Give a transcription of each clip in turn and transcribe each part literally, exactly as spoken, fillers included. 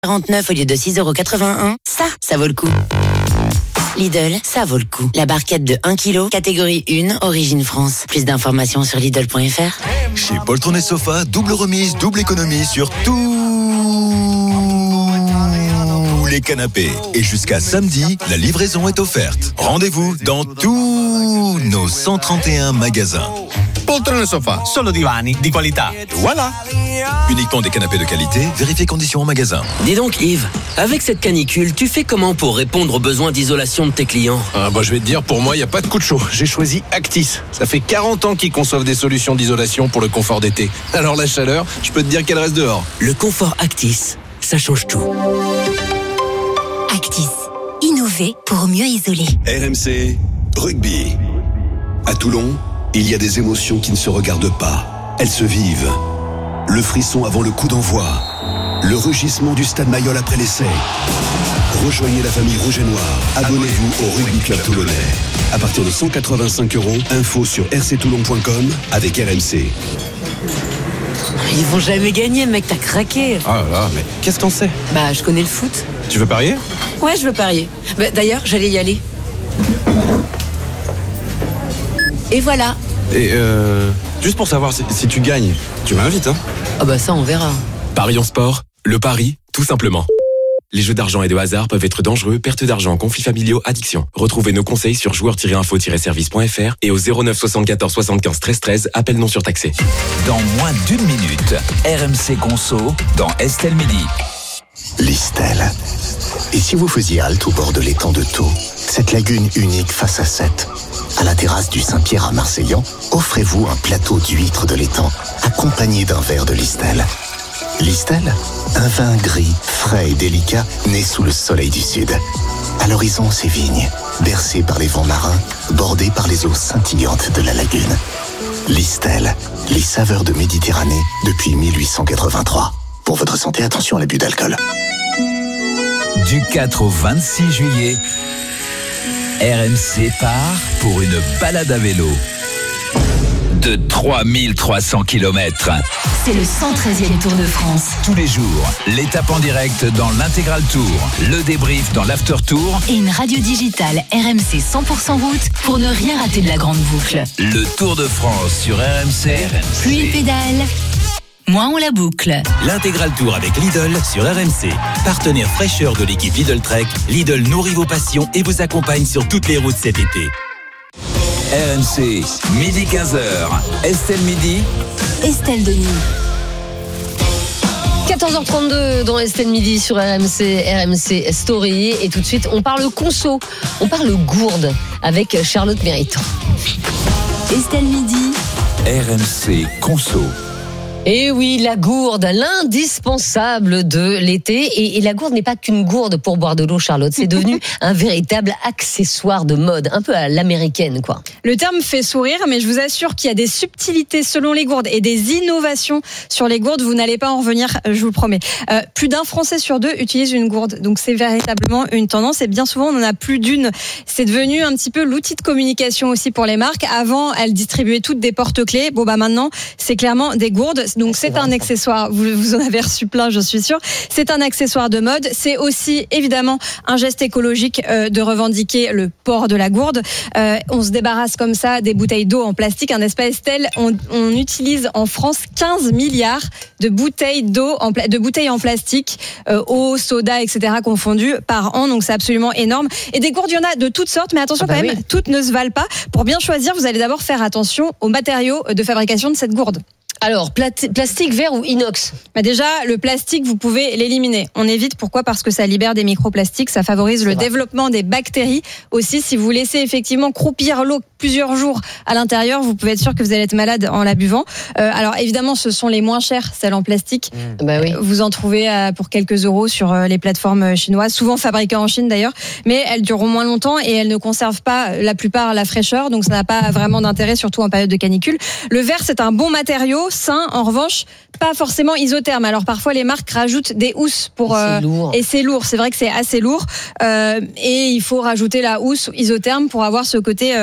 quarante-neuf au lieu de six euros quatre-vingt-un, ça, ça vaut le coup. Lidl, ça vaut le coup. La barquette de un kilo, catégorie un, origine France. Plus d'informations sur Lidl point F R. Chez Poltron et Sofa, double remise, double économie sur tous les canapés. Et jusqu'à samedi, la livraison est offerte. Rendez-vous dans tous nos cent trente et un magasins. Poltron et Sofa, solo divani di qualità. Voilà. Uniquement des canapés de qualité, vérifiez conditions en magasin. Dis donc Yves, avec cette canicule, tu fais comment pour répondre aux besoins d'isolation de tes clients ? Ah bah je vais te dire, pour moi, il n'y a pas de coup de chaud. J'ai choisi Actis. Ça fait quarante ans qu'ils conçoivent des solutions d'isolation pour le confort d'été. Alors la chaleur, je peux te dire qu'elle reste dehors. Le confort Actis, ça change tout. Actis, innover pour mieux isoler. R M C, rugby. À Toulon, il y a des émotions qui ne se regardent pas. Elles se vivent. Le frisson avant le coup d'envoi. Le rugissement du stade Mayol après l'essai. Rejoignez la famille rouge et noire. Abonnez-vous au Rugby Club Toulonnais. À partir de cent quatre-vingt-cinq euros, info sur r c toulon point com avec R M C. Ils vont jamais gagner, mec, t'as craqué. Ah là là, mais qu'est-ce que t'en sais ? Bah, je connais le foot. Tu veux parier ? Ouais, je veux parier. Bah, d'ailleurs, j'allais y aller. Et voilà. Et euh... juste pour savoir si, si tu gagnes, tu m'invites, hein ? Ah bah ça, on verra. Parions Sport, le pari, tout simplement. Les jeux d'argent et de hasard peuvent être dangereux, perte d'argent, conflits familiaux, addiction. Retrouvez nos conseils sur joueurs tiret info tiret service point f r et au zéro neuf soixante-quatorze soixante-quinze treize treize, appel non surtaxé. Dans moins d'une minute, R M C Conso dans Estelle Midi. Listel. Et si vous faisiez halte au bord de l'étang de Thau, cette lagune unique face à Sète, à la terrasse du Saint-Pierre à Marseillan, offrez-vous un plateau d'huîtres de l'étang, accompagné d'un verre de Listel. Listel, un vin gris, frais et délicat, né sous le soleil du sud. À l'horizon, ses vignes, bercées par les vents marins, bordées par les eaux scintillantes de la lagune. Listel, les saveurs de Méditerranée depuis mille huit cent quatre-vingt-trois. Pour votre santé, attention à l'abus d'alcool. Du quatre au vingt-six juillet, R M C part pour une balade à vélo de trois mille trois cents kilomètres. C'est le cent treizième Tour de France. Tous les jours, l'étape en direct dans l'Intégral Tour, le débrief dans l'After Tour et une radio digitale R M C cent pour cent route pour ne rien rater de la grande boucle. Le Tour de France sur R M C. Plus il pédale, moins on la boucle. L'Intégral Tour avec Lidl sur R M C. Partenaire fraîcheur de l'équipe Lidl Trek, Lidl nourrit vos passions et vous accompagne sur toutes les routes cet été. R M C, midi quinze heures. Estelle Midi. Estelle Denis. quatorze heures trente-deux dans Estelle Midi sur R M C, R M C Story. Et tout de suite, on parle conso, on parle gourde avec Charlotte Méritant. Estelle Midi. R M C Conso. Et oui, la gourde, l'indispensable de l'été. Et, et la gourde n'est pas qu'une gourde pour boire de l'eau, Charlotte. C'est devenu un véritable accessoire de mode, un peu à l'américaine, quoi. Le terme fait sourire, mais je vous assure qu'il y a des subtilités selon les gourdes et des innovations sur les gourdes. Vous n'allez pas en revenir, je vous le promets. Euh, plus d'un Français sur deux utilise une gourde. Donc c'est véritablement une tendance. Et bien souvent, on en a plus d'une. C'est devenu un petit peu l'outil de communication aussi pour les marques. Avant, elles distribuaient toutes des porte-clés. Bon, bah maintenant, c'est clairement des gourdes. Donc c'est un accessoire, vous, vous en avez reçu plein, je suis sûre. C'est un accessoire de mode. C'est aussi évidemment un geste écologique euh, de revendiquer le port de la gourde. Euh, on se débarrasse comme ça des bouteilles d'eau en plastique. Un n'est-ce pas, Estelle ? On, on utilise en France quinze milliards de bouteilles d'eau, en pla- de bouteilles en plastique, euh, eau, soda, et cetera confondues par an. Donc c'est absolument énorme. Et des gourdes, il y en a de toutes sortes, mais attention ah bah quand même, oui. Toutes ne se valent pas. Pour bien choisir, vous allez d'abord faire attention aux matériaux de fabrication de cette gourde. Alors, plat- plastique, verre ou inox ? Bah déjà, le plastique, vous pouvez l'éliminer. On évite, pourquoi ? Parce que ça libère des microplastiques, ça favorise le développement des bactéries. Aussi, si vous laissez effectivement croupir l'eau plusieurs jours à l'intérieur, vous pouvez être sûr que vous allez être malade en la buvant. Euh, alors évidemment, ce sont les moins chères, celles en plastique. Mmh. Bah oui. Vous en trouvez à, pour quelques euros sur les plateformes chinoises, souvent fabriquées en Chine d'ailleurs, mais elles dureront moins longtemps et elles ne conservent pas la plupart la fraîcheur, donc ça n'a pas vraiment d'intérêt, surtout en période de canicule. Le verre, c'est un bon matériau, sain, en revanche, pas forcément isotherme. Alors parfois les marques rajoutent des housses pour et c'est euh, lourd. Et c'est lourd, c'est vrai que c'est assez lourd euh, et il faut rajouter la housse isotherme pour avoir ce côté euh, fraîcheur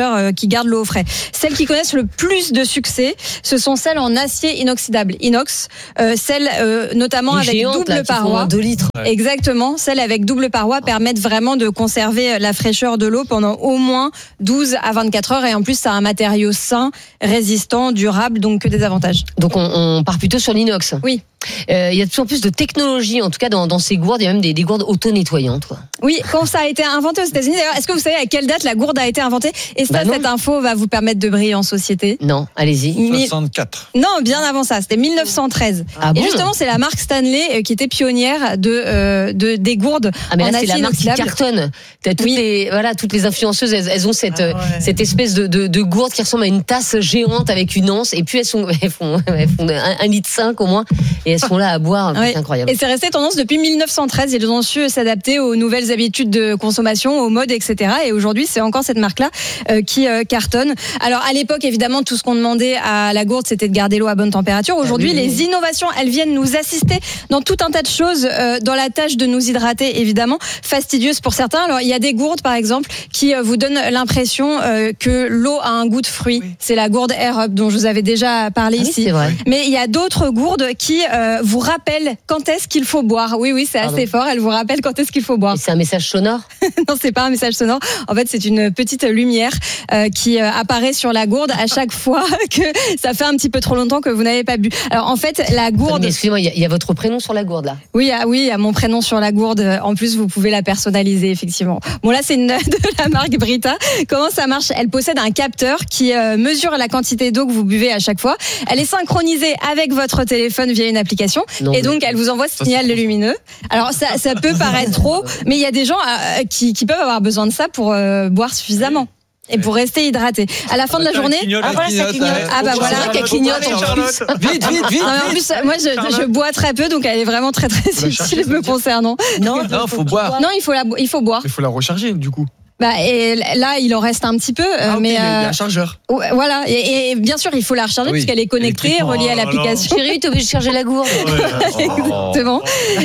fraîcheur euh, qui gardent l'eau au frais. Celles qui connaissent le plus de succès, ce sont celles en acier inoxydable, inox, euh, celles euh, notamment Les avec géantes, double là, qui font paroi. deux litres. Ouais. Exactement, celles avec double paroi permettent vraiment de conserver la fraîcheur de l'eau pendant au moins douze à vingt-quatre heures et en plus ça a un matériau sain, résistant, durable, donc que des avantages. Donc on, on part plutôt sur l'inox. Oui. Euh, il y a de plus en plus de technologie, en tout cas dans, dans ces gourdes, il y a même des, des gourdes auto-nettoyantes. Quoi. Oui, quand ça a été inventé aux États-Unis, d'ailleurs, est-ce que vous savez à quelle date la gourde a été inventée? Et ça, bah cette info va vous permettre de briller en société. Non, allez-y. soixante-quatre. Non, bien avant ça, c'était mille neuf cent treize. Ah et bon justement, c'est la marque Stanley euh, qui était pionnière de, euh, de des gourdes. Ah mais là en c'est la acier marque qui inoxydable. cartonne. T'as toutes Oui. les voilà toutes les influenceuses, elles, elles ont cette Ah ouais. cette espèce de, de de gourde qui ressemble à une tasse géante avec une anse et puis elles sont elles font elles font un, un litre cinq au moins et elles sont là à boire. Ouais. C'est incroyable. Et c'est resté tendance depuis mille neuf cent treize. Ils ont su s'adapter aux nouvelles habitudes de consommation, aux modes, et cetera. Et aujourd'hui, c'est encore cette marque-là euh, qui euh, cartonne. Alors, à l'époque, évidemment, tout ce qu'on demandait à la gourde, c'était de garder l'eau à bonne température. Aujourd'hui, Ah oui. les innovations, elles viennent nous assister dans tout un tas de choses, euh, dans la tâche de nous hydrater, évidemment, fastidieuse pour certains. Alors, il y a des gourdes, par exemple, qui euh, vous donnent l'impression euh, que l'eau a un goût de fruit. Oui. C'est la gourde Air Up dont je vous avais déjà parlé Ah oui, ici. c'est vrai. Mais il y a d'autres gourdes qui euh, vous rappellent quand est-ce qu'il faut boire. Oui, oui, c'est Pardon. assez fort. Elle vous rappelle quand est-ce qu'il faut boire. Et c'est un message sonore. Non, c'est pas un message sonore. En fait, c'est une petite lumière euh, qui euh, apparaît sur la gourde à chaque fois que ça fait un petit peu trop longtemps que vous n'avez pas bu. Alors, en fait, la gourde. Excusez-moi, il y, a- il y a votre prénom sur la gourde là. Oui, ah, oui, il y a mon prénom sur la gourde. En plus, vous pouvez la personnaliser, effectivement. Bon, là, c'est une de la marque Brita. Comment ça marche? Elle possède un capteur qui euh, mesure la quantité d'eau que vous buvez à chaque fois. Elle est synchronisée avec votre téléphone via une application. Non, et mais- donc, elle vous envoie ce signal lumineux. Alors, ça, ça peut paraître trop, mais il y a des gens euh, qui, qui peuvent avoir besoin de ça pour euh, boire suffisamment. Et pour rester hydraté. À la fin de la journée. Ah voilà, ça clignote. Ah bah voilà. C'est vrai qu'elle clignote en plus. Vite, vite, vite. Non, mais en plus, moi, je, je bois très peu, donc elle est vraiment très très utile me concernant. Non, Non, faut boire. Non, il faut la, bo- il faut boire. Il faut la recharger du coup. Bah, et là, il en reste un petit peu, euh, Ah, ok, mais il y a- il y a euh, un chargeur. ouais, voilà. Et, et bien sûr, il faut la recharger Oui, puisqu'elle est connectée, électriquement. reliée à Oh là l'application. Chérie, t'es obligé de charger la gourde. Exactement.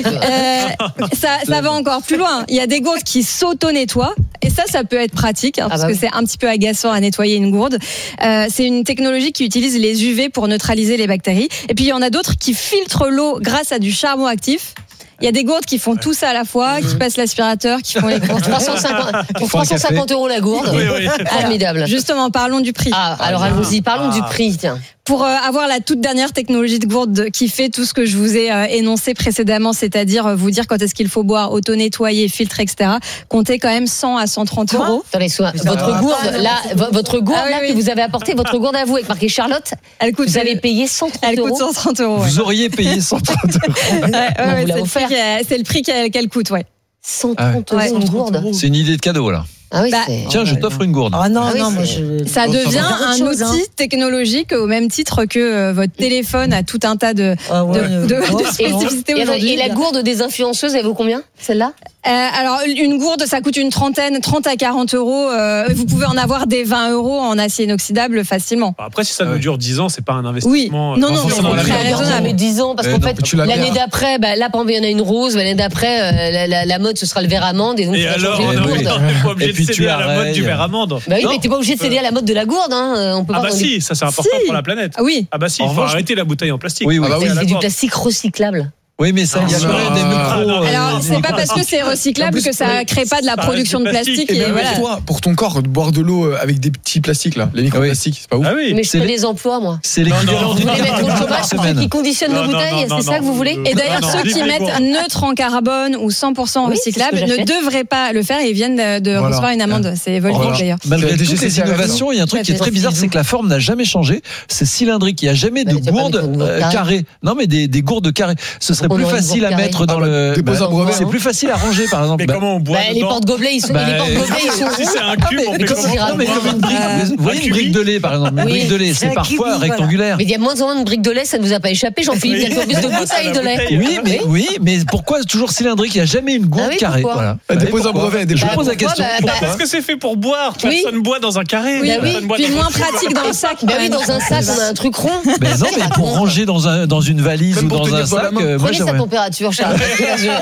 Euh, ça, ça va encore plus loin. Il y a des gourdes qui s'auto-nettoient. Et ça, ça peut être pratique, hein, Ah parce bah que oui. c'est un petit peu agaçant à nettoyer une gourde. Euh, c'est une technologie qui utilise les U V pour neutraliser les bactéries. Et puis, il y en a d'autres qui filtrent l'eau grâce à du charbon actif. Il y a des gourdes qui font tout ça à la fois, qui passent l'aspirateur, qui font les Pour trois cent cinquante, pour trois cent cinquante euros la gourde. Oui, oui. Formidable. Justement, parlons du prix. Ah, alors allons-y, parlons du prix, tiens. Pour euh, avoir la toute dernière technologie de gourde qui fait tout ce que je vous ai euh, énoncé précédemment, c'est-à-dire euh, vous dire quand est-ce qu'il faut boire, auto-nettoyer, filtre, et cetera, comptez quand même cent à cent trente euros. Attendez, soit- votre va. gourde, là, vo- votre gourde Ah oui, là oui. que vous avez apporté, votre gourde à vous avec marqué Charlotte, Elle coûte, vous avez payé cent trente elle euros. coûte cent trente euros. Ouais. Vous auriez payé cent trente euros. Ouais, ouais, Non, ouais, vous c'est, l'avez le prix offert. qu'elle, c'est le prix qu'elle, qu'elle coûte, ouais. cent trente euros Ouais. une gourde. C'est une idée de cadeau là. Ah oui, Bah, c'est. Tiens, je t'offre une gourde. Ah non, Ah oui, non, moi c'est- je. Ça Oh, ça devient va. un Autre chose, outil hein. technologique au même titre que euh, votre téléphone a tout un tas de, Ah ouais, de, de- de oh, spécificités Et, aujourd'hui. et la gourde des influenceuses, elle vaut combien, celle-là? Euh, alors une gourde, ça coûte une trentaine, trente à quarante euros. Euh, vous pouvez en avoir des vingt euros en acier inoxydable facilement. Après, si ça nous dure dix ans, c'est pas un Oui, investissement. non, euh, non, forcément c'est la très même. raisonnable. Mais dix ans, parce Eh qu'en non, fait, tu la l'année perds. d'après, bah, là, par exemple, il y en a une rose, l'année d'après, euh, la, la, la mode, ce sera le verre amande, et donc Et tu vas alors, changer on de n'est gourde. pas obligé Et de puis céder tu à la mode arrêtes. du verre amande. Bah oui, Non. mais t'es pas obligé de céder à la mode de la gourde, hein. On peut Ah pas bah dans les- si, ça c'est important Si. pour la planète. Ah oui. Ah bah si, En il faut revanche- arrêter la bouteille en plastique. Oui, oui. Ah bah C'est la du gourde. plastique recyclable. Oui, mais ça, il y a Ah, quand même des non, micros. non, non. euh, Alors des c'est pas micros parce que c'est recyclable En plus, que ça oui, crée pas de la ça production de reste du plastique. plastique. Et Et même voilà. pour Ah toi, Pour ton corps, de boire de l'eau avec des petits plastiques là, les microplastiques, c'est pas ouf. Ah oui. Mais je c'est fais le- des emplois, moi. C'est l'équivalent non, d'une Vous voulez mettre au par chômage ceux semaine. qui conditionnent Non, nos non, bouteilles, non, c'est ça non, que vous voulez? non, Et d'ailleurs, non, ceux qui livrez mettent quoi. neutre en carbone ou cent pour cent Oui, c'est ce que recyclable ne j'achète. devraient pas le faire et viennent de, de Voilà. recevoir une amende. C'est Volvic Voilà. d'ailleurs. Malgré La toutes D G C, ces c'est la innovations, il y a un truc qui est très bizarre, c'est que la forme n'a jamais changé. C'est cylindrique. Il n'y a jamais Bah, de tu vas pas gourde mettre une gourde euh, carrée. carrée. Non, mais des, des gourdes carrées. Ce serait On plus aurait une facile gourde à carrée. mettre dans Ah bah, le. dépose un brevet, c'est hein. plus facile à ranger, par exemple. Mais Bah, comment on boit Bah, les dedans porte-gobelets, ils sont, Bah, les porte-gobelets, ils sont Si c'est un cube, on mais fait comme, comment non, mais comme une brique, Euh, vous voyez un une brique cubi. de lait par exemple, une Oui, brique de lait, c'est c'est un parfois cubi, voilà. rectangulaire. Mais il y a moins en moins de briques de lait, ça ne nous a pas échappé, Jean-Philippe. Il y a plus de bouteilles de lait. Oui, mais oui, mais pourquoi toujours cylindrique? Il n'y a jamais une gourde Ah oui, carrée. pourquoi Voilà. Elle Bah, dépose un pourquoi brevet, elle Je dépose- pose la Pourquoi question. Bah, Pourquoi bah, Parce que c'est fait pour boire. Oui. Personne boit dans un carré. Oui, Personne oui. boit Puis dans moins un cube. pratique dans le sac. Bah oui, dans un sac, on a un truc rond. Ben non, mais pour ranger dans un dans une valise Même ou pour dans tenir un dans la sac, main. euh, moi Prenez sa j'aimerais. température, Charles.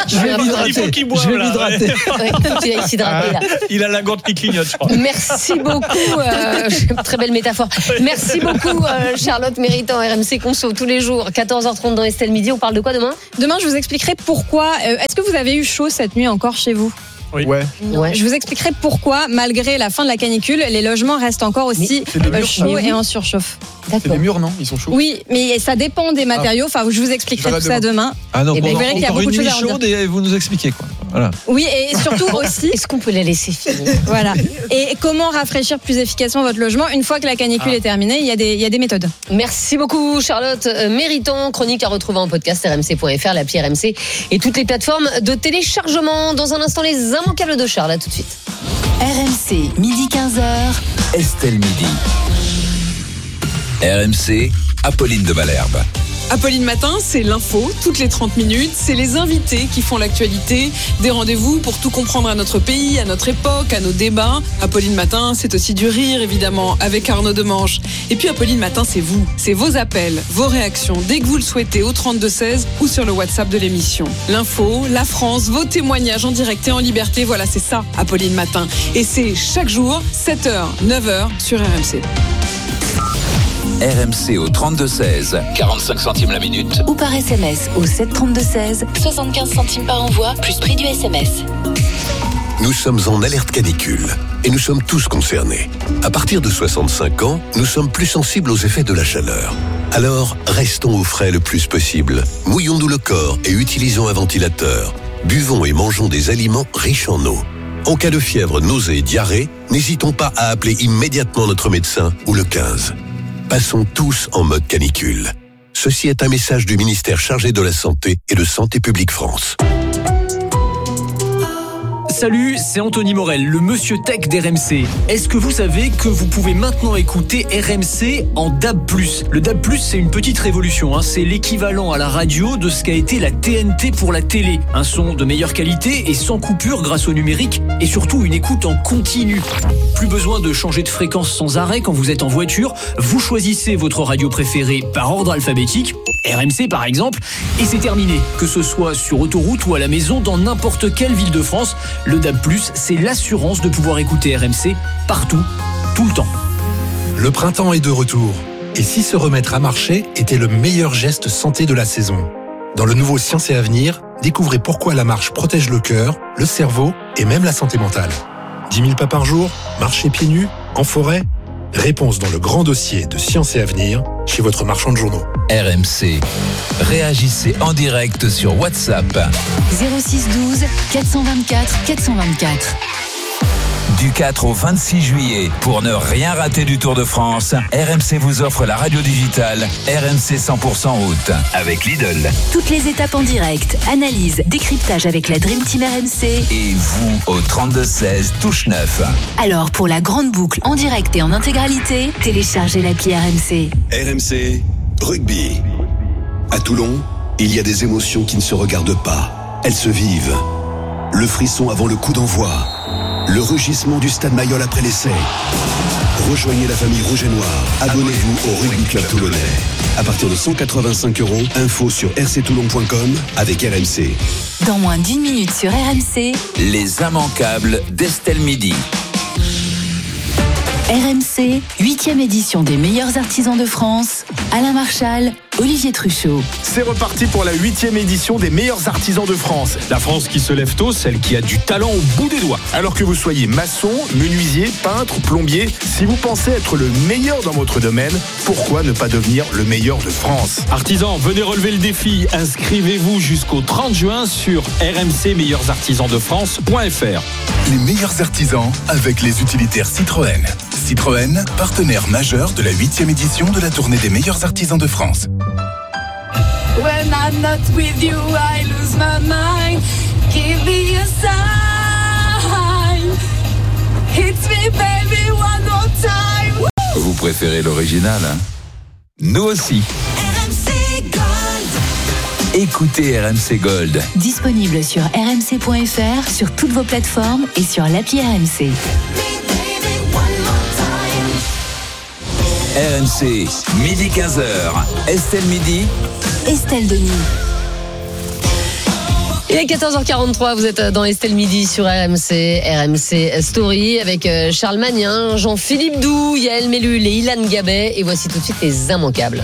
Je vais m'hydrater. Il faut qu'il boive, Je vais là, m'hydrater. Ouais, tu vas s'hydrater là. Il a la gorge qui clignote, je crois. Merci beaucoup. euh, très belle métaphore. Merci beaucoup, euh, Charlotte Méritant, R M C Conso, tous les jours, quatorze heures trente dans Estelle Midi. On parle de quoi demain ? Demain, je vous expliquerai pourquoi. euh, Est-ce que vous avez eu chaud cette nuit encore chez vous ? Oui. Ouais. Ouais. Je vous expliquerai pourquoi, malgré la fin de la canicule, les logements restent encore aussi c'est des euh, murs, chauds ça. et en surchauffe. C'est D'accord. les murs, non? Ils sont chauds. Oui, mais ça dépend des matériaux. Enfin, je vous expliquerai Je tout verrai ça demain. Ah non, Eh ben, on vous verrez qu'il y a encore beaucoup une de nuit choses à en chaude et vous nous expliquez quoi. Voilà. Oui, et surtout aussi, Est-ce qu'on peut la laisser finir ? voilà. Et comment rafraîchir plus efficacement votre logement une fois que la canicule est terminée ? Il y a des, il y a des méthodes. Merci beaucoup, Charlotte euh, Méritant. Chronique à retrouver en podcast r m c point f r, l'appli R M C et toutes les plateformes de téléchargement. Dans un instant, les immanquables de Charles. À tout de suite. R M C, midi quinze heures. Estelle Midi. R M C, Apolline de Malherbe. Apolline Matin, c'est l'info, toutes les trente minutes. C'est les invités qui font l'actualité. Des rendez-vous pour tout comprendre à notre pays, à notre époque, à nos débats. Apolline Matin, c'est aussi du rire, évidemment, avec Arnaud Demange. Et puis Apolline Matin, c'est vous. C'est vos appels, vos réactions, dès que vous le souhaitez, au trente-deux seize ou sur le WhatsApp de l'émission. L'info, la France, vos témoignages en direct et en liberté. Voilà, c'est ça, Apolline Matin. Et c'est chaque jour, sept heures, neuf heures, sur R M C. R M C au trente-deux seize, quarante-cinq centimes la minute. Ou par S M S au sept trente-deux seize, soixante-quinze centimes par envoi, plus prix du S M S. Nous sommes en alerte canicule et nous sommes tous concernés. À partir de soixante-cinq ans, nous sommes plus sensibles aux effets de la chaleur. Alors, restons au frais le plus possible. Mouillons-nous le corps et utilisons un ventilateur. Buvons et mangeons des aliments riches en eau. En cas de fièvre, nausée et diarrhée, n'hésitons pas à appeler immédiatement notre médecin ou le quinze. Passons tous en mode canicule. Ceci est un message du ministère chargé de la Santé et de Santé publique France. Salut, c'est Anthony Morel, le monsieur tech d'R M C. Est-ce que vous savez que vous pouvez maintenant écouter R M C en D A B plus ? Le D A B plus, c'est une petite révolution. Hein. C'est l'équivalent à la radio de ce qu'a été la T N T pour la télé. Un son de meilleure qualité et sans coupure grâce au numérique et surtout une écoute en continu. Plus besoin de changer de fréquence sans arrêt quand vous êtes en voiture. Vous choisissez votre radio préférée par ordre alphabétique, R M C par exemple, et c'est terminé. Que ce soit sur autoroute ou à la maison, dans n'importe quelle ville de France, le D A B plus, c'est l'assurance de pouvoir écouter R M C partout, tout le temps. Le printemps est de retour. Et si se remettre à marcher était le meilleur geste santé de la saison ? Dans le nouveau Science et Avenir, découvrez pourquoi la marche protège le cœur, le cerveau et même la santé mentale. dix mille pas par jour, marcher pieds nus, en forêt ? Réponse dans le grand dossier de Science et Avenir chez votre marchand de journaux. R M C. Réagissez en direct sur WhatsApp. zéro six douze quatre cent vingt-quatre quatre cent vingt-quatre. Du quatre au vingt-six juillet, pour ne rien rater du Tour de France, R M C vous offre la radio digitale R M C cent pour cent route avec Lidl. Toutes les étapes en direct, analyse, décryptage avec la Dream Team R M C. Et vous au trente-deux seize, touche neuf. Alors pour la grande boucle en direct et en intégralité, téléchargez l'appli R M C. R M C, rugby. À Toulon, il y a des émotions qui ne se regardent pas. Elles se vivent. Le frisson avant le coup d'envoi. Le rugissement du stade Mayol après l'essai. Rejoignez la famille rouge et noire. Abonnez-vous au Rugby Club Toulonnais. À partir de cent quatre-vingt-cinq euros, info sur r c toulon point com avec R M C. Dans moins d'une minute sur R M C, Les immanquables d'Estelle Midi. R M C, huitième édition des meilleurs artisans de France. Alain Marchal, Olivier Truchot. C'est reparti pour la huitième édition des meilleurs artisans de France. La France qui se lève tôt, celle qui a du talent au bout des doigts. Alors que vous soyez maçon, menuisier, peintre, plombier, si vous pensez être le meilleur dans votre domaine, pourquoi ne pas devenir le meilleur de France ? Artisans, venez relever le défi. Inscrivez-vous jusqu'au trente juin sur r m c meilleurs artisans de france point f r. Les meilleurs artisans avec les utilitaires Citroën. Citroën, partenaire majeur de la huitième édition de la tournée des meilleurs artisans de France. When I'm not with you, I lose my mind. Give me a sign. Hit me, baby, one more time. Vous préférez l'original, hein ? Nous aussi. R M C Gold. Écoutez R M C Gold. Disponible sur r m c point f r, sur toutes vos plateformes et sur l'appli R M C. R M C, midi quinze heures. Estelle Midi. Estelle Denis. Il est quatorze heures quarante-trois, vous êtes dans Estelle Midi sur R M C, R M C Story avec Charles Magnin, Jean-Philippe Doux, Yael Mellul et Ilan Gabet. Et voici tout de suite les immanquables.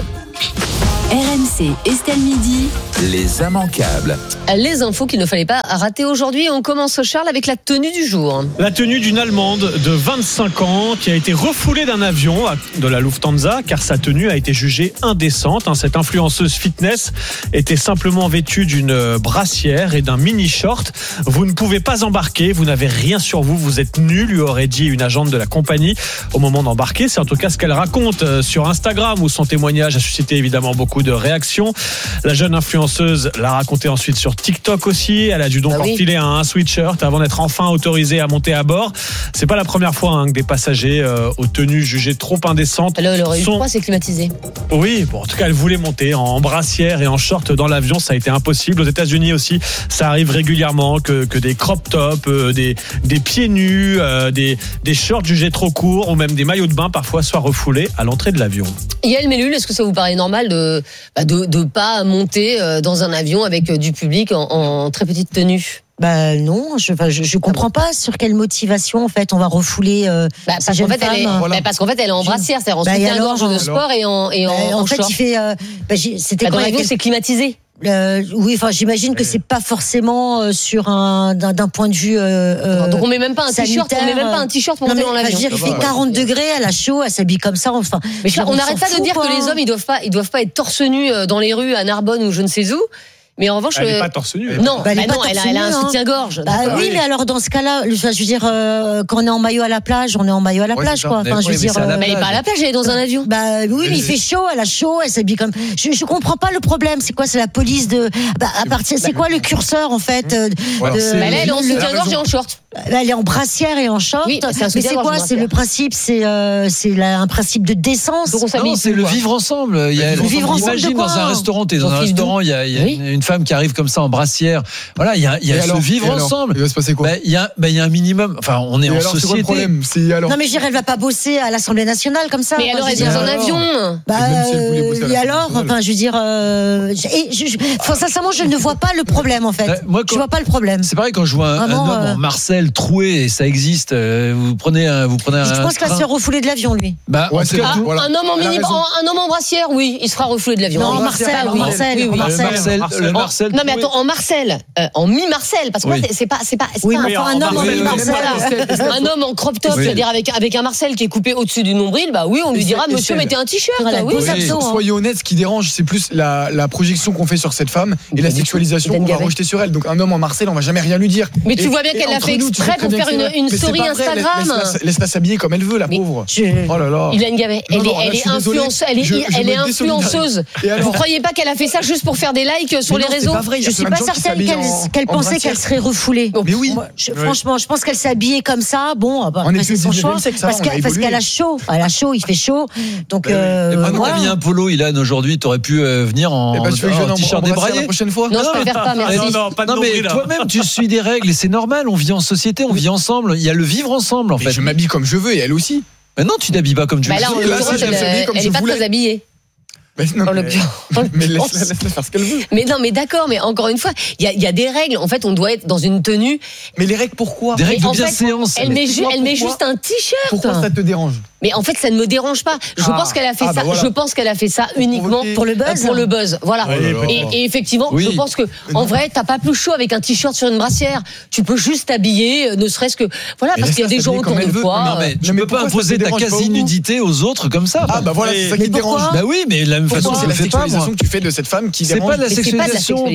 R M C Estelle Midi. Les immanquables. Les infos qu'il ne fallait pas rater aujourd'hui. On commence, Charles, avec la tenue du jour. La tenue d'une Allemande de vingt-cinq ans qui a été refoulée d'un avion de la Lufthansa car sa tenue a été jugée indécente. Cette influenceuse fitness était simplement vêtue d'une brassière et d'un mini-short. Vous ne pouvez pas embarquer, vous n'avez rien sur vous, vous êtes nul, lui aurait dit une agente de la compagnie au moment d'embarquer. C'est en tout cas ce qu'elle raconte sur Instagram où son témoignage a suscité évidemment beaucoup de réactions. La jeune influenceuse l'a raconté ensuite sur TikTok aussi. Elle a dû donc ah oui. enfiler un sweatshirt avant d'être enfin autorisée à monter à bord. C'est pas la première fois hein, que des passagers euh, aux tenues jugées trop indécentes. Là, elle aurait eu sont... froid, c'est climatisé. Oui, bon, en tout cas, elle voulait monter en brassière et en short dans l'avion. Ça a été impossible. Aux États-Unis aussi, ça arrive régulièrement que, que des crop tops, euh, des, des pieds nus, euh, des, des shorts jugés trop courts ou même des maillots de bain parfois soient refoulés à l'entrée de l'avion. Yael Mellul, est-ce que ça vous paraît normal de bah de, de pas monter dans un avion avec du public en, en très petite tenue? Bah non, je, enfin, je je comprends pas sur quelle motivation en fait on va refouler. Euh, bah, parce qu'en fait, elle est, voilà. bah, parce qu'en fait elle est en brassière, c'est-à-dire en bah, soutien-gorge de sport et en et bah, en, en, en fait short. il fait. Euh, bah, c'était bah, quoi, dans l'avion quel... c'est climatisé. Euh, oui, enfin, j'imagine que c'est pas forcément euh, sur un d'un, d'un point de vue. Euh, Donc on met même pas un sanitaire. t-shirt, on met même pas un t-shirt pour monter dans l'avion. Dire, il fait quarante degrés, elle a chaud, elle s'habille comme ça. Enfin, mais je, on n'arrête pas de dire quoi. que les hommes ils doivent pas, ils doivent pas être torse nu dans les rues à Narbonne ou je ne sais où. Mais en revanche, elle n'est pas torse nu. Non, bah, elle, bah pas non elle, a, elle a un soutien-gorge. Bah oui, mais alors dans ce cas-là, je veux dire, euh, quand on est en maillot à la plage, on est en maillot à la ouais, plage, quoi. Enfin, mais je veux oui, dire, mais, euh, mais elle est pas à la plage, elle est dans un avion. Bah oui, mais il fait chaud, elle a chaud, elle s'habille comme. Je, je comprends pas le problème. C'est quoi? C'est la police de. Bah à partir, c'est quoi le curseur en fait de... voilà, de... Bah, là, elle est en soutien-gorge et en short. Elle est en brassière et en short. Oui, c'est mais c'est quoi? C'est le principe, c'est euh, c'est un principe de décence. Donc on non, c'est le vivre ensemble. Il y a, le vivre ensemble. Imagine dans un restaurant, t'es dans un restaurant, il y a, il y a oui. une femme qui arrive comme ça en brassière. Voilà, il y a, il y a ce alors, vivre ensemble. Il va se passer quoi? Bah, il y a, bah, il y a un minimum. Enfin, on est et en alors, société. C'est quoi le problème? C'est alors. Non mais je dirais, elle va pas bosser à l'Assemblée nationale comme ça. Mais alors elle est dans un avion. Bah euh, et alors, enfin, je veux dire, euh, et je, je, enfin, sincèrement, je ne vois pas le problème en fait. Bah, moi, quand, je vois pas le problème. C'est pareil quand je vois un, Vraiment, un homme euh... en Marcel troué et ça existe. Euh, vous prenez, un, vous prenez. Je un pense qu'il va se faire refouler de l'avion lui. Bah, ouais, c'est ah, voilà. Un homme en mini, un homme en brassière, oui, il sera refoulé de l'avion. Non, en Marcel, en Marcel, en Marcel, le Marcel. Non mais attends, en Marcel, en mi-Marcel, parce que c'est pas, c'est pas, c'est oui, pas mais un homme en mi-Marcel. Un homme en crop top, c'est-à-dire avec avec un Marcel qui est coupé au-dessus du nombril, bah oui, on lui dira, monsieur, mettez un t-shirt. Oui, soyez honnête, ce qui dérange, c'est plus la la projection qu'on fait sur cette femme et la sexualisation qu'on va rejeter sur elle. Donc un homme en Marcel, on va jamais rien lui dire. Mais tu vois bien qu'elle l'a fait exprès pour faire une story Instagram. Laisse-la s'habiller comme elle veut, la pauvre. Oh là là. Ilan Gabet, elle est influenceuse, elle est influenceuse. Vous croyez pas qu'elle a fait ça juste pour faire des likes sur les réseaux? Je suis pas certaine qu'elle pensait qu'elle serait refoulée. Mais oui. Franchement, je pense qu'elle s'est habillée comme ça. Bon, c'est son choix. Parce qu'elle a chaud. Elle a chaud, il fait chaud. Donc, on a mis un polo, Ilan, aujourd'hui. T'aurais pu venir en t-shirt débraillé la prochaine fois. Non, je préfère pas, merci. Non, pas de non, mais toi-même, tu suis des règles et c'est normal. On vit en société, on vit ensemble. Il y a le vivre ensemble, en fait. Je m'habille comme je veux et elle aussi. Mais non, tu t'habilles pas comme tu veux. Bah là, en l'occurrence, elle est pas très habillée. Mais non, mais, mais laisse-la, laisse-la faire ce qu'elle veut. Mais non, mais d'accord, mais encore une fois, il y a, y a des règles. En fait, on doit être dans une tenue. Mais les règles, pourquoi? Des règles de bienséance. Elle, met, ju- elle met juste un t-shirt. Pourquoi ça te dérange? Mais en fait, ça ne me dérange pas. Je ah. pense qu'elle a fait ah, ça. Bah voilà. Je pense qu'elle a fait ça uniquement pour le buzz. Pour le buzz, voilà. Ouais, et, et effectivement, oui. je pense que en vrai, t'as pas plus chaud avec un t-shirt sur une brassière. Tu peux juste t'habiller, ne serait-ce que voilà, parce qu'il y a des gens autour de toi. Non mais tu peux pas imposer ta quasi-nudité aux autres comme ça. Ah bah voilà, c'est ça qui te dérange. Bah oui, mais de la même façon, c'est la sexualisation que tu fais de cette femme qui dérange. C'est pas de la sexualisation.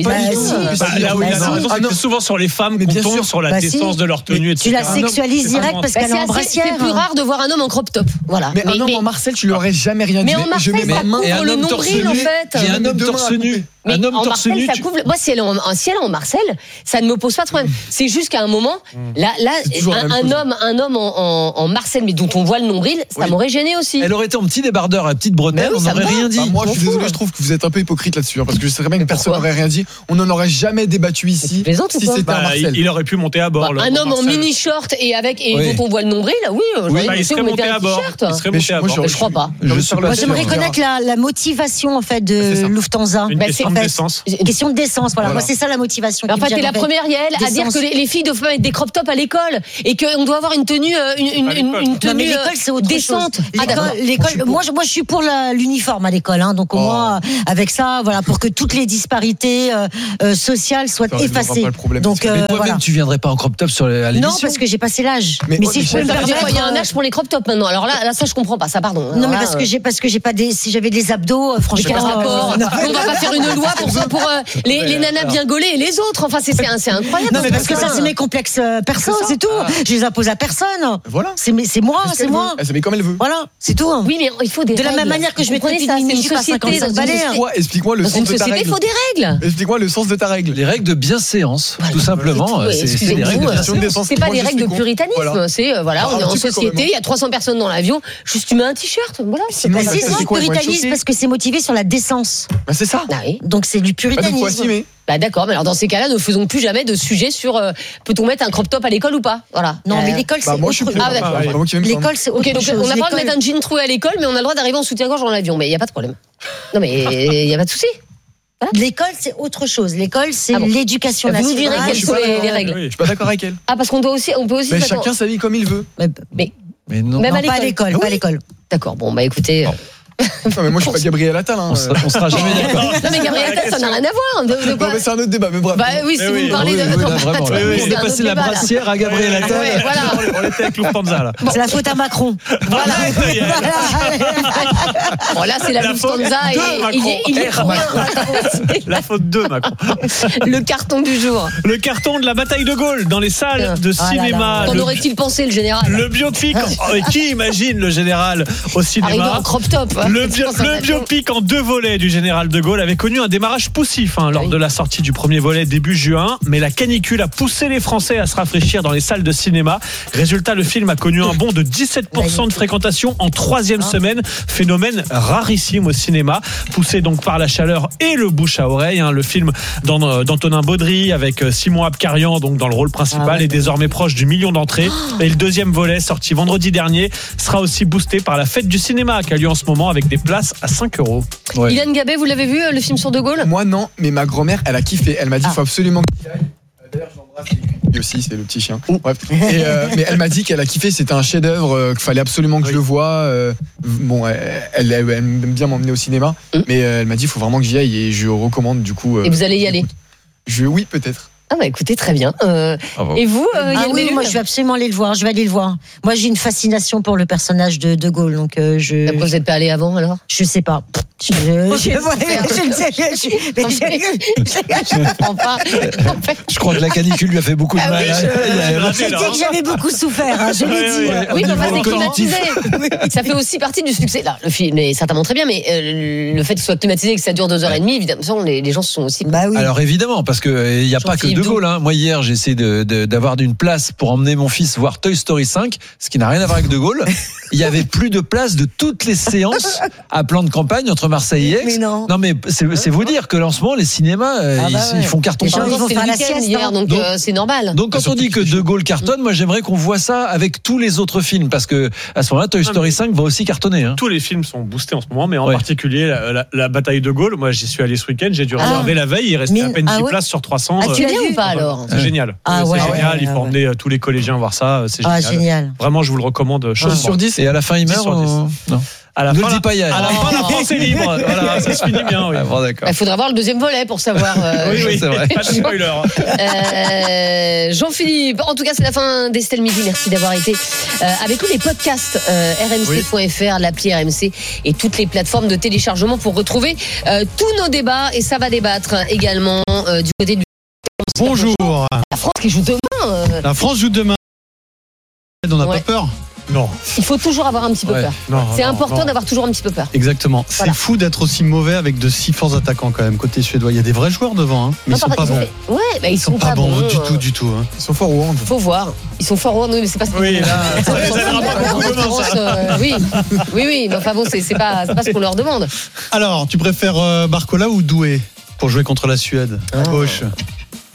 Là où il a raison, c'est souvent sur les femmes qu'on tombe sur la décence de leur tenue. Tu la sexualises direct parce qu'elle est en brassière. C'est plus rare de voir un homme en crop top. Voilà. Mais un homme en Marcel, tu lui aurais jamais rien dit. Mais en Marcel, ça couvre le nombril en fait. Il y a un homme torse nu. Mais un homme en torse Marcel, nu. ça couvre. Moi, si elle est en, si elle est en Marcel, ça ne me pose pas de problème. C'est juste qu'à un moment, là, là, un, un homme, un homme en, en, en Marcel, mais dont on voit le nombril, ça oui. m'aurait gêné aussi. Elle aurait été en petit débardeur, à petite bretelle, oui, on n'aurait rien dit. Bah, moi, je suis désolé, je trouve que vous êtes un peu hypocrite là-dessus, hein, parce que je sais très bien que personne n'aurait rien dit. On n'en aurait jamais débattu ici. Si c'était bah, un Marcel. Il aurait pu monter à bord. Bah, un homme en mini short et avec et oui. dont on voit le nombril, oui. oui bah, il serait monté à bord. t-shirt. Il serait monté à bord. Je, je crois pas. Je Je Moi, j'aimerais connaître la, la motivation en fait de Lufthansa. Une bah, question de d'essence. Une question d'essence. Voilà. voilà. Moi, c'est ça la motivation. En fait, t'es la première, Yael, à dire que les, les filles doivent pas mettre des crop tops à l'école et qu'on doit avoir une tenue, une, une, une, une tenue non, mais l'école, c'est autre décente. Chose. L'école, ah, l'école, moi, je, moi, je suis pour la, l'uniforme à l'école. Hein, donc au oh. moins, avec ça, voilà, pour que toutes les disparités euh, euh, sociales soient ça, effacées. Donc, euh, mais toi-même, voilà. tu viendrais pas en crop top sur les, à l'émission? Non, parce que j'ai passé l'âge. Mais, mais si je peux me permettre, il y a un âge pour les crop tops maintenant. Alors là, là, ça, je comprends pas. Ça, pardon. Non, mais parce que j'ai, parce que j'ai pas des, si j'avais des abdos, franchement. Quel rapport? On va pas faire une loi pour pour les nanas bien gaulées et les autres. Enfin, c'est c'est incroyable. Non, mais parce que ça, c'est mes complexes perso, c'est tout. Je les impose à personne. Voilà. C'est c'est moi, c'est moi. Elle s'habille comme elle veut. Voilà, c'est tout. Oui, mais il faut des de la même manière que je mettrais une mini-jupe à cinquante-cinq balais. Explique-moi le sens de ta règle. Il faut des règles. Explique-moi le sens de ta règle. Les règles de bienséance, tout simplement. C'est des règles de bienséance. C'est pas des règles de puritanisme. C'est voilà, on est en société, il y a trois cents personnes dans l'avion. Juste tu mets un t-shirt, voilà. C'est pas si c'est puritanisme parce que c'est motivé sur la décence. Bah c'est ça. Donc c'est du puritanisme. Bah d'accord, mais alors dans ces cas-là, ne faisons plus jamais de sujet sur euh, peut-on mettre un crop top à l'école ou pas. Voilà. Non, euh, mais l'école c'est. Bah, moi, je suis ah, d'accord. Ah, ouais. L'école c'est autre okay, donc, chose. On a le droit de mettre un jean troué à l'école, mais on a le droit d'arriver en soutien-gorge dans l'avion. Mais il y a pas de problème. Non, mais il y a pas de souci. Voilà. L'école c'est autre chose. L'école c'est ah bon. l'éducation nationale. Vous nous direz quelles sont les, les règles. Oui, je suis pas d'accord avec elle. Ah parce qu'on doit aussi, on peut aussi. Mais chacun s'habille comme il veut. Mais, mais, mais non, même non, pas à l'école, pas à l'école. D'accord. Bon bah écoutez. Non. Non mais moi je suis pas Gabriel Attal hein. on, sera, on sera jamais d'accord. Non mais Gabriel Attal ça n'a rien à voir de, de quoi. Non mais c'est un autre débat mais bref. Bah oui si oui, vous parlez oui, de oui, là, vraiment, là. Oui, on est passé la brassière à Gabriel Attal. Ouais, voilà. On était avec Lufthansa là. C'est la faute à Macron. Voilà. Bon là c'est la Lufthansa et il est la faute de Macron. Le carton du jour. Le carton de la bataille de Gaulle dans les salles de cinéma. Qu'en aurait-il pensé le général? Le biopic. Qui imagine le général au cinéma? Arrivé en crop top. Le, bio, le biopic en deux volets du général de Gaulle avait connu un démarrage poussif hein, lors oui. de la sortie du premier volet début juin, mais la canicule a poussé les Français à se rafraîchir dans les salles de cinéma. Résultat, le film a connu un bond de dix-sept pour cent de fréquentation en troisième semaine, phénomène rarissime au cinéma, poussé donc par la chaleur et le bouche à oreille. Hein. Le film d'Antonin Baudry avec Simon Abkarian donc dans le rôle principal ah ouais. est désormais proche du million d'entrées. Et le deuxième volet, sorti vendredi dernier, sera aussi boosté par la fête du cinéma qui a lieu en ce moment avec des places à cinq euros. Ouais. Ilan Gabé, vous l'avez vu le film sur De Gaulle? Moi non, mais ma grand-mère elle a kiffé. Elle m'a dit il ah. faut absolument qu'il y aille. D'ailleurs j'embrasse lui aussi, c'est le petit chien. Bref. Et, euh, mais elle m'a dit qu'elle a kiffé, c'était un chef-d'œuvre, euh, qu'il fallait absolument que oui. je le voie. Euh, bon, elle, elle, elle aime bien m'emmener au cinéma, mmh. mais euh, elle m'a dit il faut vraiment que j'y aille et je recommande du coup. Euh, et vous allez y aller? Je, oui, peut-être. Ah bah écoutez, très bien. Euh, et vous, euh, ah oui, moi je vais absolument aller le voir. Je vais aller le voir. Moi j'ai une fascination pour le personnage de De Gaulle, donc euh, je. Pourquoi vous n'êtes pas allé avant alors? Je sais pas. Je, je, je, je ne sais pas. Je ne comprends pas. Je crois que la canicule lui a fait beaucoup de ah mal. Oui, j'ai dit que j'avais beaucoup souffert. Hein, je l'ai dit. Oui, mais enfin, c'est climatisé. Ça fait aussi partie du succès. Là, le film est certainement très bien, mais euh, le fait qu'il soit climatisé et que ça dure deux heures et demie, évidemment, les, les gens se sont aussi. Bah oui. Alors évidemment, parce que il n'y a pas que De Gaulle. Hein. Moi hier, j'ai essayé de, de, d'avoir une place pour emmener mon fils voir Toy Story cinq, ce qui n'a rien à voir avec De Gaulle. Il y avait plus de place de toutes les séances à plan de campagne entre Marseille et Aix. Mais non. Non mais c'est, c'est vous dire que en ce moment les cinémas ah bah ils, ouais. ils font carton. Les gens, ils vont faire la sieste hier, donc donc, euh, c'est normal. Donc quand on dit que De Gaulle cartonne, moi j'aimerais qu'on voit ça avec tous les autres films parce que à ce moment-là Toy Story cinq va aussi cartonner. Hein. Tous les films sont boostés en ce moment, mais en ouais. particulier la, la, la bataille de Gaulle. Moi j'y suis allé ce week-end, j'ai dû réserver ah. la veille, il restait mais, à peine ah dix ouais. places sur trois cents. Ah, tu l'as vu ou pas alors? C'est génial. Ah, c'est ouais, génial. ouais, Il faut ouais. emmener tous les collégiens voir ça. C'est génial. Ah, génial. Vraiment, je vous le recommande. Ah, sur dix. Et à la fin, il meurt ou... Non. À la ne fin, le dis pas hier. À la fin, la France est libre. Voilà, ça se finit bien. Oui. Ah, bon, d'accord. Il faudra voir le deuxième volet pour savoir. Euh... oui, oui, c'est vrai. Pas de spoiler. euh, Jean-Philippe, en tout cas, c'est la fin d'Estelle Midi. Merci d'avoir été euh, avec nous. Les podcasts euh, R M C point F R, oui. l'appli R M C et toutes les plateformes de téléchargement pour retrouver euh, tous nos débats. Et ça va débattre également euh, du côté du. Bonjour. La France qui joue demain. Euh... La France joue demain. On n'a ouais. pas peur? Non. Il faut toujours avoir un petit peu ouais. peur. Non, c'est non, important non. d'avoir toujours un petit peu peur. Exactement. Voilà. C'est fou d'être aussi mauvais avec de si forts attaquants quand même côté suédois. Il y a des vrais joueurs devant, hein, mais non, ils sont pas bons. Fait... Ouais, bah ils, ils sont, sont pas, pas bons, bons du tout, du tout. Hein. Ils sont forts au hand. Faut voir. Ils sont forts au hand, mais c'est pas ce oui, là, ça les aidera pas beaucoup demain, ça. Euh, oui, oui, oui. Mais enfin bon, c'est, c'est pas, c'est pas ce qu'on leur demande. Alors, tu préfères euh, Barcola ou Doué pour jouer contre la Suède à ah. gauche? Eh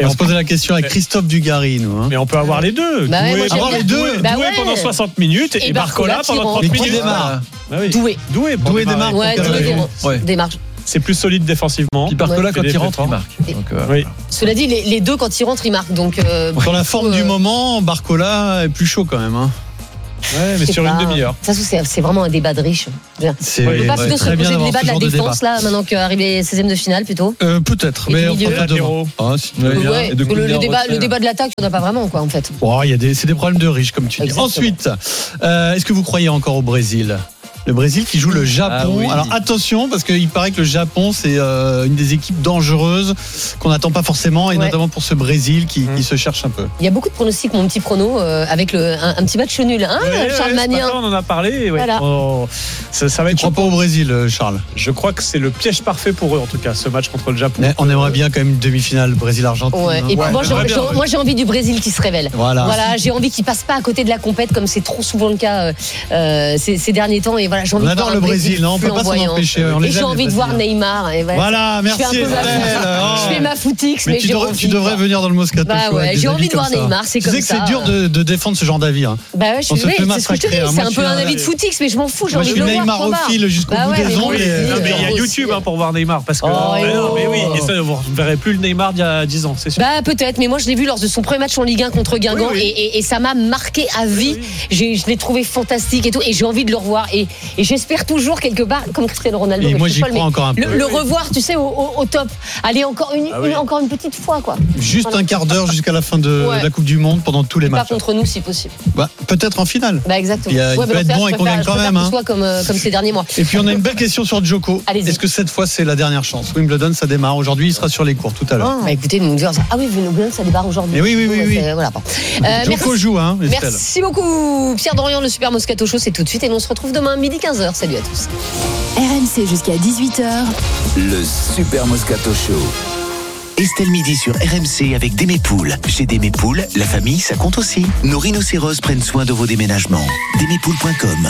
Et on se posait la question avec Christophe Dugarry, nous. Hein. Mais on peut avoir les deux. Bah ouais, Doué, moi, j'aime avoir bien. les deux. Bah Doué ouais. pendant soixante minutes et, Et Barcola Barcola pendant qui trente Mais qui minutes. démarre Ah oui. Doué. Doué, pour Doué démarrer. démarre. Ouais, pour Doué quelle démarre. Ouais. démarre. C'est plus solide défensivement. Puis Barcola, Ouais. quand Fait il des rentre, il fautes, marque. Donc, euh, Oui. Cela dit, les, les deux, quand ils rentrent, ils marquent. Donc, euh, Sur la forme euh, du moment, Barcola est plus chaud quand même. Hein. Ouais, mais je sais sur une pas. demi-heure. Ça, c'est, c'est vraiment un débat de riches. C'est On ne peut pas ouais, plutôt se très bien reposer le d'avoir débat ce de la genre de défense, débat. là, maintenant qu'arrivé seizième de finale, plutôt. Euh, peut-être, Et mais du on milieu. fera demain. Latéraux. Ah, si. Ouais, bien. Ouais, Et de le, coups de le l'air débat, retrait, le débat de l'attaque, il n'y en a pas vraiment, quoi, en fait. Oh, il y a des, c'est des problèmes de riches, comme tu dis. Exactement. Ensuite, euh, est-ce que vous croyez encore au Brésil ? Le Brésil qui joue le Japon. Ah oui. Alors attention, parce qu'il paraît que le Japon, c'est euh, une des équipes dangereuses qu'on n'attend pas forcément, et Ouais. notamment pour ce Brésil qui, Mmh. qui se cherche un peu. Il y a beaucoup de pronostics, mon petit prono, euh, avec le, un, un petit match nul. Hein, Ouais, Charles ouais, ce Magnien. matin, on en a parlé. Ouais. Voilà. Oh, ça, ça va Tu être crois pas au Brésil, euh, Charles ? Je crois que c'est le piège parfait pour eux, en tout cas, ce match contre le Japon. Mais on aimerait bien quand même une demi-finale Brésil-Argentine. Ouais. hein. Et puis Ouais, moi, j'ai, j'aimerais bien, j'ai- ouais. moi, j'ai envie du Brésil qui se révèle. Voilà. Voilà, j'ai envie qu'il passe pas à côté de la compète comme c'est trop souvent le cas euh, euh, ces, ces derniers temps. Et voilà, j'ai envie On de adore voir le un Brésil, non, on peut pas s'en flamboyant. empêcher. On Et les j'ai aime, envie les de voir Brésiliens. Neymar. Et voilà, Voilà, je fais merci un peu ma- Estelle. Oh. Je fais ma footix, mais, Mais tu j'ai devrais, envie. tu devrais venir dans le Moscato Bah Show ouais, avec des j'ai avis envie de comme voir ça. Neymar, c'est Tu comme sais que ça. c'est dur de, de défendre ce genre d'avis. Hein. Bah ouais, je On suis, se oui, fait c'est ce que je te dis. massacrer, hein. C'est Moi, un je peu suis un un- avis de footix, mais je m'en fous. J'ai Moi, envie je de suis le voir. Neymarophile combat. jusqu'au Bah bout ouais, des mais ongles. oui, et- oui, Non, mais il y a aussi. YouTube hein, pour voir Neymar. Parce que. Oh, Mais non, mais oui, oh. et ça, vous ne verrez plus le Neymar d'il y a dix ans, c'est sûr. Bah peut-être, mais moi je l'ai vu lors de son premier match en Ligue un contre Guingamp Oui, oui. Et, et- et ça m'a marqué à vie. J'ai, je l'ai trouvé fantastique et tout, et j'ai envie de le revoir. Et, et j'espère toujours quelque part, comme Cristiano Ronaldo, Et mais moi, je j'y suis folle, crois mais encore un peu. le, le revoir, tu sais, au, au- au top. Aller encore une, Ah oui. une- encore une petite fois, quoi. Juste Voilà. un quart d'heure jusqu'à la fin de Ouais. la Coupe du Monde pendant tous les Pas matchs. contre nous, si possible. Bah, peut-être en finale. Bah exactement. Il y a- il Ouais, peut mais être dans ce bon cas, et je qu'on préfère- gagne quand je préfère même, qu'il hein. soit comme, euh, comme ces derniers mois. Et puis on a une belle question sur Djoko. Allez-y. Est-ce que cette fois c'est la dernière chance ? Wimbledon, ça démarre aujourd'hui, il sera sur les cours tout à l'heure. Bah écoutez, nous nous disons ça. Ah oui, Wimbledon, ça démarre aujourd'hui. Mais oui, oui, oui, Ouais, oui. c'est- Voilà, bon. Euh, Djoko merci. joue, hein, Estelle. Merci beaucoup, Pierre Dorian, le Super Moscato Show, c'est tout de suite. Et nous on se retrouve demain, midi quinze heures. Salut à tous. R M C jusqu'à dix-huit heures. Le Super Moscato Show. Estelle Midi sur R M C avec Démépoules. Chez Démépoules, la famille, ça compte aussi. Nos rhinocéros prennent soin de vos déménagements. Démépoules point com.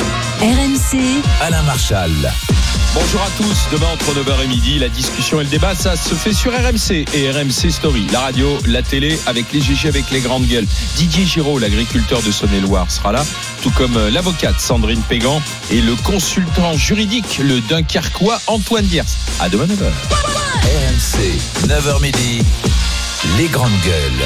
R M C, Alain Marchal. Bonjour à tous, demain entre neuf heures et midi, la discussion et le débat, ça se fait sur R M C et R M C Story, la radio, la télé, avec les G G, avec les grandes gueules. Didier Giraud, l'agriculteur de Saône-et-Loire, sera là, tout comme euh, l'avocate Sandrine Pégan et le consultant juridique, le Dunkerquois Antoine Diers. À demain neuf heures. R M C, neuf heures midi, les grandes gueules.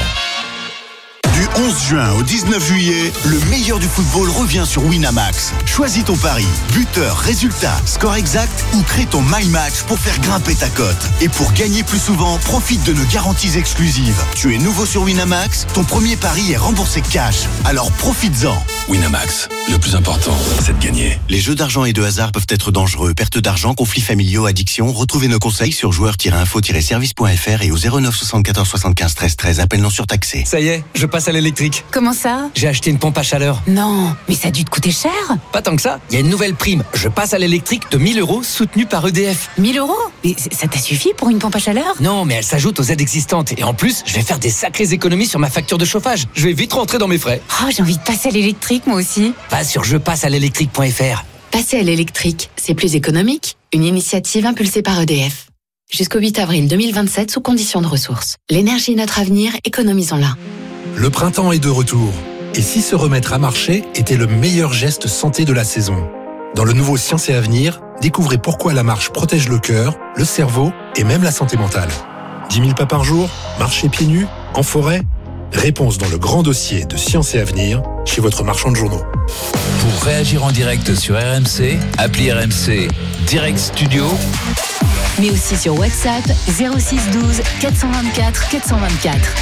Du onze juin au dix-neuf juillet, le meilleur du football revient sur Winamax. Choisis ton pari, buteur, résultat, score exact ou crée ton My Match pour faire grimper ta cote. Et pour gagner plus souvent, profite de nos garanties exclusives. Tu es nouveau sur Winamax, ton premier pari est remboursé cash. Alors profites-en. Winamax, le plus important, c'est de gagner. Les jeux d'argent et de hasard peuvent être dangereux. Perte d'argent, conflits familiaux, addiction. Retrouvez nos conseils sur joueurs tiret info tiret service point f r et au zéro neuf soixante-quatorze soixante-quinze treize treize. Appel non surtaxé. Ça y est, je passe à l'électrique. Comment ça? J'ai acheté une pompe à chaleur. Non, mais ça a dû te coûter cher. Pas tant que ça, il y a une nouvelle prime. Je passe à l'électrique de mille euros soutenue par E D F. mille euros? Mais c- ça t'a suffi pour une pompe à chaleur? Non, mais elle s'ajoute aux aides existantes. Et en plus, je vais faire des sacrées économies sur ma facture de chauffage. Je vais vite rentrer dans mes frais. Oh, j'ai envie de passer à l'électrique, moi aussi. Pas sur je passe à l'électrique point f r. Passer à l'électrique, c'est plus économique. Une initiative impulsée par E D F. Jusqu'au huit avril deux mille vingt-sept, sous conditions de ressources. L'énergie est notre avenir, économisons-la. Le printemps est de retour. Et si se remettre à marcher était le meilleur geste santé de la saison ? Dans le nouveau Science et Avenir, découvrez pourquoi la marche protège le cœur, le cerveau et même la santé mentale. dix mille pas par jour, marcher pieds nus, en forêt ? Réponse dans le grand dossier de Science et Avenir, chez votre marchand de journaux. Pour réagir en direct sur R M C, appelez R M C Direct Studio. mais aussi sur WhatsApp zéro six douze quatre cent vingt-quatre quatre cent vingt-quatre.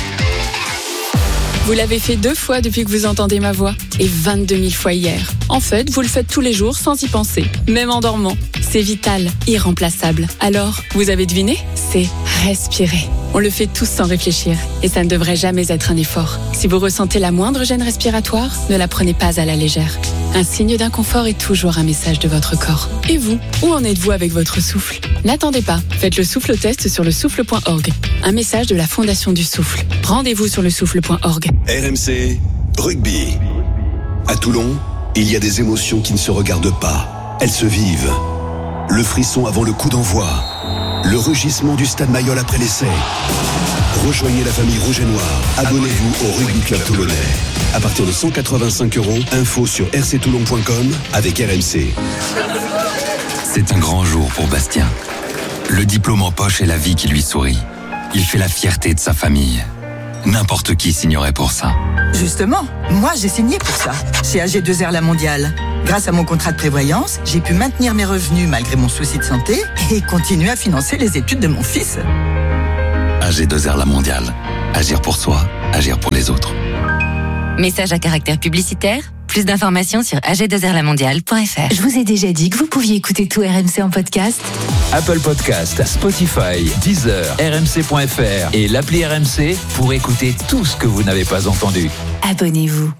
Vous l'avez fait deux fois depuis que vous entendez ma voix et vingt-deux mille fois hier. En fait, vous le faites tous les jours sans y penser, même en dormant. C'est vital, irremplaçable. Alors, vous avez deviné ? C'est respirer. On le fait tous sans réfléchir et ça ne devrait jamais être un effort. Si vous ressentez la moindre gêne respiratoire, ne la prenez pas à la légère. Un signe d'inconfort est toujours un message de votre corps. Et vous, où en êtes-vous avec votre souffle ? N'attendez pas, faites le souffle test sur le souffle point org. Un message de la Fondation du Souffle. Rendez-vous sur le souffle point org. R M C, rugby. À Toulon, il y a des émotions qui ne se regardent pas. Elles se vivent. Le frisson avant le coup d'envoi. Le rugissement du stade Mayol après l'essai. Rejoignez la famille Rouge et Noir. Abonnez-vous au Rugby Club Toulonnais. À partir de cent quatre-vingt-cinq euros, info sur r c toulon point com avec R M C. C'est un grand jour pour Bastien. Le diplôme en poche et la vie qui lui sourit. Il fait la fierté de sa famille. N'importe qui signerait pour ça. Justement, moi j'ai signé pour ça, chez A G deux R La Mondiale. Grâce à mon contrat de prévoyance, j'ai pu maintenir mes revenus malgré mon souci de santé et continuer à financer les études de mon fils. A G deux R La Mondiale. Agir pour soi, agir pour les autres. Message à caractère publicitaire. Plus d'informations sur a g deux r la mondiale point f r. Je vous ai déjà dit que vous pouviez écouter tout R M C en podcast. Apple Podcast, Spotify, Deezer, r m c point f r et l'appli R M C pour écouter tout ce que vous n'avez pas entendu. Abonnez-vous.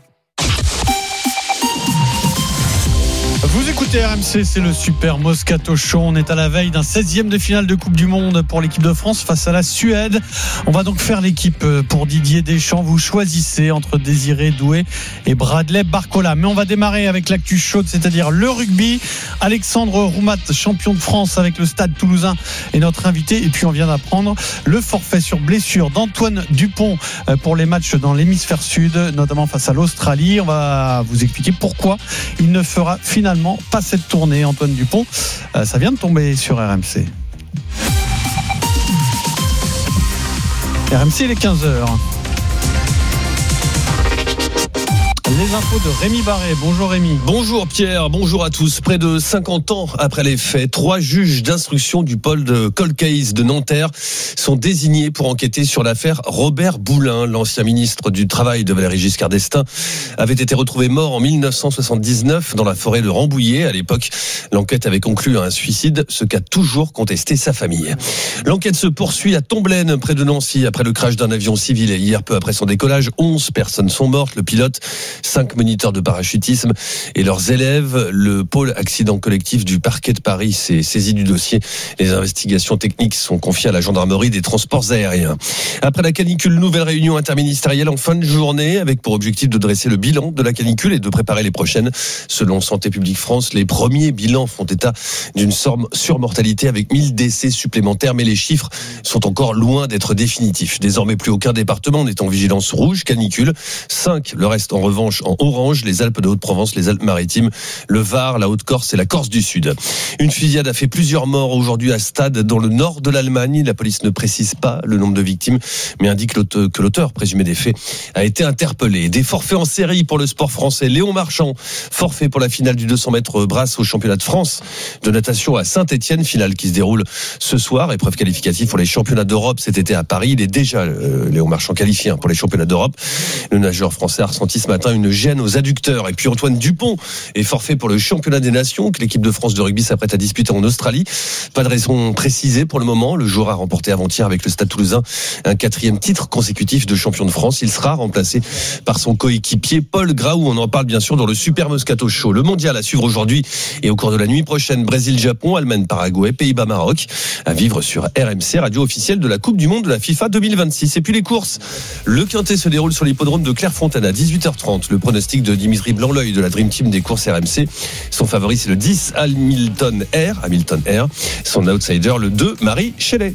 Vous écoutez R M C, c'est le Super Moscato Show. On est à la veille d'un seizième de finale de Coupe du Monde pour l'équipe de France face à la Suède. On va donc faire l'équipe pour Didier Deschamps. Vous choisissez entre Désiré Doué et Bradley Barcola. Mais on va démarrer avec l'actu chaude, c'est-à-dire le rugby. Alexandre Roumat, champion de France avec le Stade Toulousain, est notre invité. Et puis on vient d'apprendre le forfait sur blessure d'Antoine Dupont pour les matchs dans l'hémisphère sud, notamment face à l'Australie. On va vous expliquer pourquoi il ne fera finalement pas cette tournée, Antoine Dupont. Euh, ça vient de tomber sur R M C. R M C, il est quinze heures. Les infos de Rémi Barré. Bonjour Rémi. Bonjour Pierre, bonjour à tous. Près de cinquante ans après les faits, trois juges d'instruction du pôle de Cold Case de Nanterre sont désignés pour enquêter sur l'affaire Robert Boulin. L'ancien ministre du Travail de Valéry Giscard d'Estaing avait été retrouvé mort en dix-neuf cent soixante-dix-neuf dans la forêt de Rambouillet. À l'époque, l'enquête avait conclu à un suicide, ce qu'a toujours contesté sa famille. L'enquête se poursuit à Tomblaine, près de Nancy, après le crash d'un avion civil. Et hier, peu après son décollage, onze personnes sont mortes. Le pilote, cinq moniteurs de parachutisme et leurs élèves. Le pôle accident collectif du parquet de Paris s'est saisi du dossier. Les investigations techniques sont confiées à la gendarmerie des transports aériens. Après la canicule, nouvelle réunion interministérielle en fin de journée avec pour objectif de dresser le bilan de la canicule et de préparer les prochaines. Selon Santé publique France, les premiers bilans font état d'une surmortalité avec mille décès supplémentaires, mais les chiffres sont encore loin d'être définitifs. Désormais, plus aucun département n'est en vigilance rouge canicule. cinq le reste en revanche en orange, les Alpes de Haute-Provence, les Alpes-Maritimes, le Var, la Haute-Corse et la Corse du Sud. Une fusillade a fait plusieurs morts aujourd'hui à Stade, dans le nord de l'Allemagne. La police ne précise pas le nombre de victimes, mais indique que l'auteur présumé des faits a été interpellé. Des forfaits en série pour le sport français. Léon Marchand, forfait pour la finale du deux cents mètres brasse au championnat de France de natation à Saint-Étienne, finale qui se déroule ce soir. Épreuve qualificative pour les championnats d'Europe cet été à Paris. Il est déjà, euh, Léon Marchand, qualifié hein, pour les championnats d'Europe. Le nageur français a ressenti ce matin une gêne aux adducteurs. Et puis Antoine Dupont est forfait pour le championnat des nations que l'équipe de France de rugby s'apprête à disputer en Australie. Pas de raison précisée pour le moment. Le joueur a remporté avant-hier avec le Stade Toulousain un quatrième titre consécutif de champion de France. Il sera remplacé par son coéquipier Paul Graou. On en parle bien sûr dans le Super Moscato Show. Le mondial à suivre aujourd'hui et au cours de la nuit prochaine. Brésil-Japon, Allemagne-Paraguay, Pays-Bas-Maroc. À vivre sur R M C, radio officielle de la Coupe du Monde de la FIFA deux mille vingt-six. Et puis les courses. Le Quintet se déroule sur l'hippodrome de Clairefontaine à dix-huit heures trente. Le pronostic de Dimitri Blanc-L'œil de la Dream Team des courses R M C. Son favori, c'est le dix, Hamilton Air. Hamilton Air. Son outsider, le deux, Marie Shelley.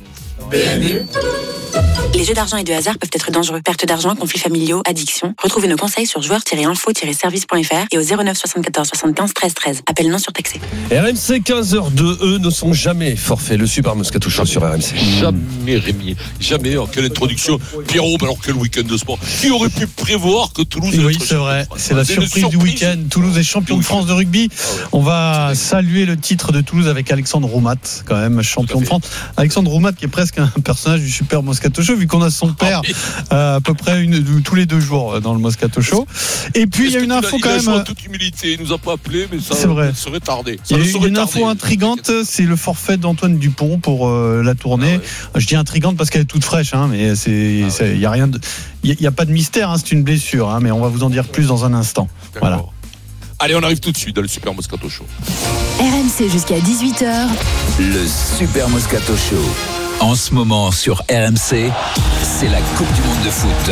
Les jeux d'argent et de hasard peuvent être dangereux. Perte d'argent, conflits familiaux, addiction. Retrouvez nos conseils sur joueurs tiret info tiret service point f r et au zéro neuf soixante-quatorze soixante-quinze treize treize. Appel non surtaxé. R M C quinze heures deux, eux ne sont jamais forfaits. Le Super Moscato Show sur R M C. Jamais Rémi, jamais. Alors, quelle introduction. Pierrot, alors quel week-end de sport. Qui aurait pu prévoir que Toulouse... Oui, c'est vrai. C'est la surprise, surprise du week-end. Toulouse est champion de France de rugby. On va saluer le titre de Toulouse avec Alexandre Roumat, quand même, champion de France. Alexandre Roumat qui est presque un personnage du Super Moscato Show, vu qu'on a son père euh, à peu près une, tous les deux jours dans le Moscato Show. Et puis il y a une info quand même. En toute humilité, il nous a pas appelé, mais ça, c'est vrai. ça serait tardé. Il y a une, une info intrigante, c'est le forfait d'Antoine Dupont pour euh, la tournée. Ah ouais. Je dis intrigante parce qu'elle est toute fraîche, hein, mais c'est, il ah ouais. y a rien de, il y, y a pas de mystère, hein, c'est une blessure, hein, mais on va vous en dire plus dans un instant. D'accord. Voilà. Allez, on arrive tout de suite dans le Super Moscato Show. R M C jusqu'à dix-huit heures. Le Super Moscato Show. En ce moment sur R M C, c'est la Coupe du Monde de foot.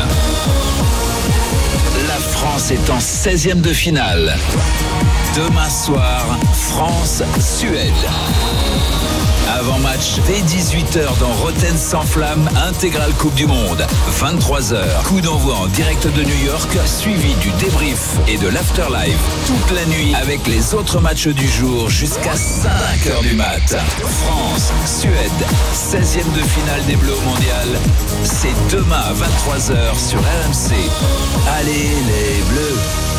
La France est en seizième de finale. Demain soir, France-Suède. Avant-match dès dix-huit heures dans Rotten sans flamme, intégrale Coupe du Monde. vingt-trois heures, coup d'envoi en direct de New York, suivi du débrief et de l'afterlife. Toute la nuit avec les autres matchs du jour jusqu'à cinq heures du mat. France, Suède, seizième de finale des Bleus au Mondial. C'est demain à vingt-trois heures sur R M C. Allez les Bleus!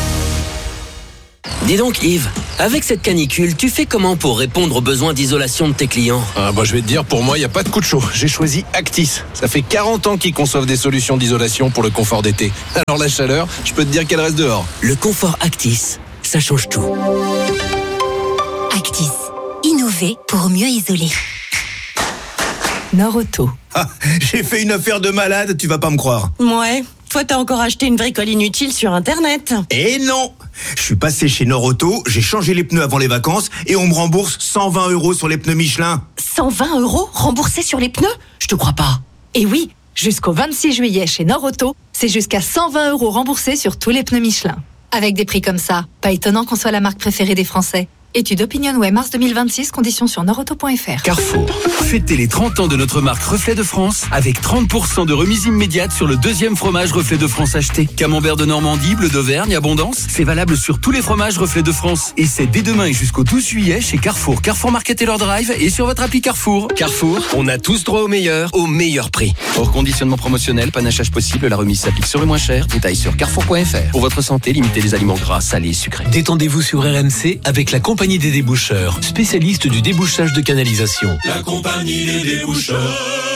Dis donc Yves, avec cette canicule, tu fais comment pour répondre aux besoins d'isolation de tes clients ? Ah bah je vais te dire, pour moi, il n'y a pas de coup de chaud. J'ai choisi Actis. Ça fait quarante ans qu'ils conçoivent des solutions d'isolation pour le confort d'été. Alors la chaleur, je peux te dire qu'elle reste dehors. Le confort Actis, ça change tout. Actis, innover pour mieux isoler. Norauto. Ah, j'ai fait une affaire de malade, tu vas pas me croire. Ouais, toi t'as encore acheté une bricole inutile sur internet. Et non, je suis passé chez Norauto, j'ai changé les pneus avant les vacances et on me rembourse cent vingt euros sur les pneus Michelin. cent vingt euros remboursés sur les pneus ? Je te crois pas. Et oui, jusqu'au vingt-six juillet chez Norauto, c'est jusqu'à cent vingt euros remboursés sur tous les pneus Michelin. Avec des prix comme ça, pas étonnant qu'on soit la marque préférée des Français. Étude Opinionway mars deux mille vingt-six, conditions sur norauto point f r. Carrefour, fêtez les trente ans de notre marque Reflet de France avec trente pour cent de remise immédiate sur le deuxième fromage Reflet de France acheté. Camembert de Normandie, bleu d'Auvergne, Abondance, c'est valable sur tous les fromages Reflet de France. Et c'est dès demain et jusqu'au douze juillet chez Carrefour, Carrefour Market et leur drive et sur votre appli Carrefour. Carrefour, on a tous droit au meilleur, au meilleur prix. Hors conditionnement promotionnel, panachage possible, la remise s'applique sur le moins cher. Détail sur carrefour point f r. Pour votre santé, limitez les aliments gras, salés et sucrés. Détendez-vous sur R M C avec la compagnie des déboucheurs, spécialiste du débouchage de canalisation. La compagnie des déboucheurs.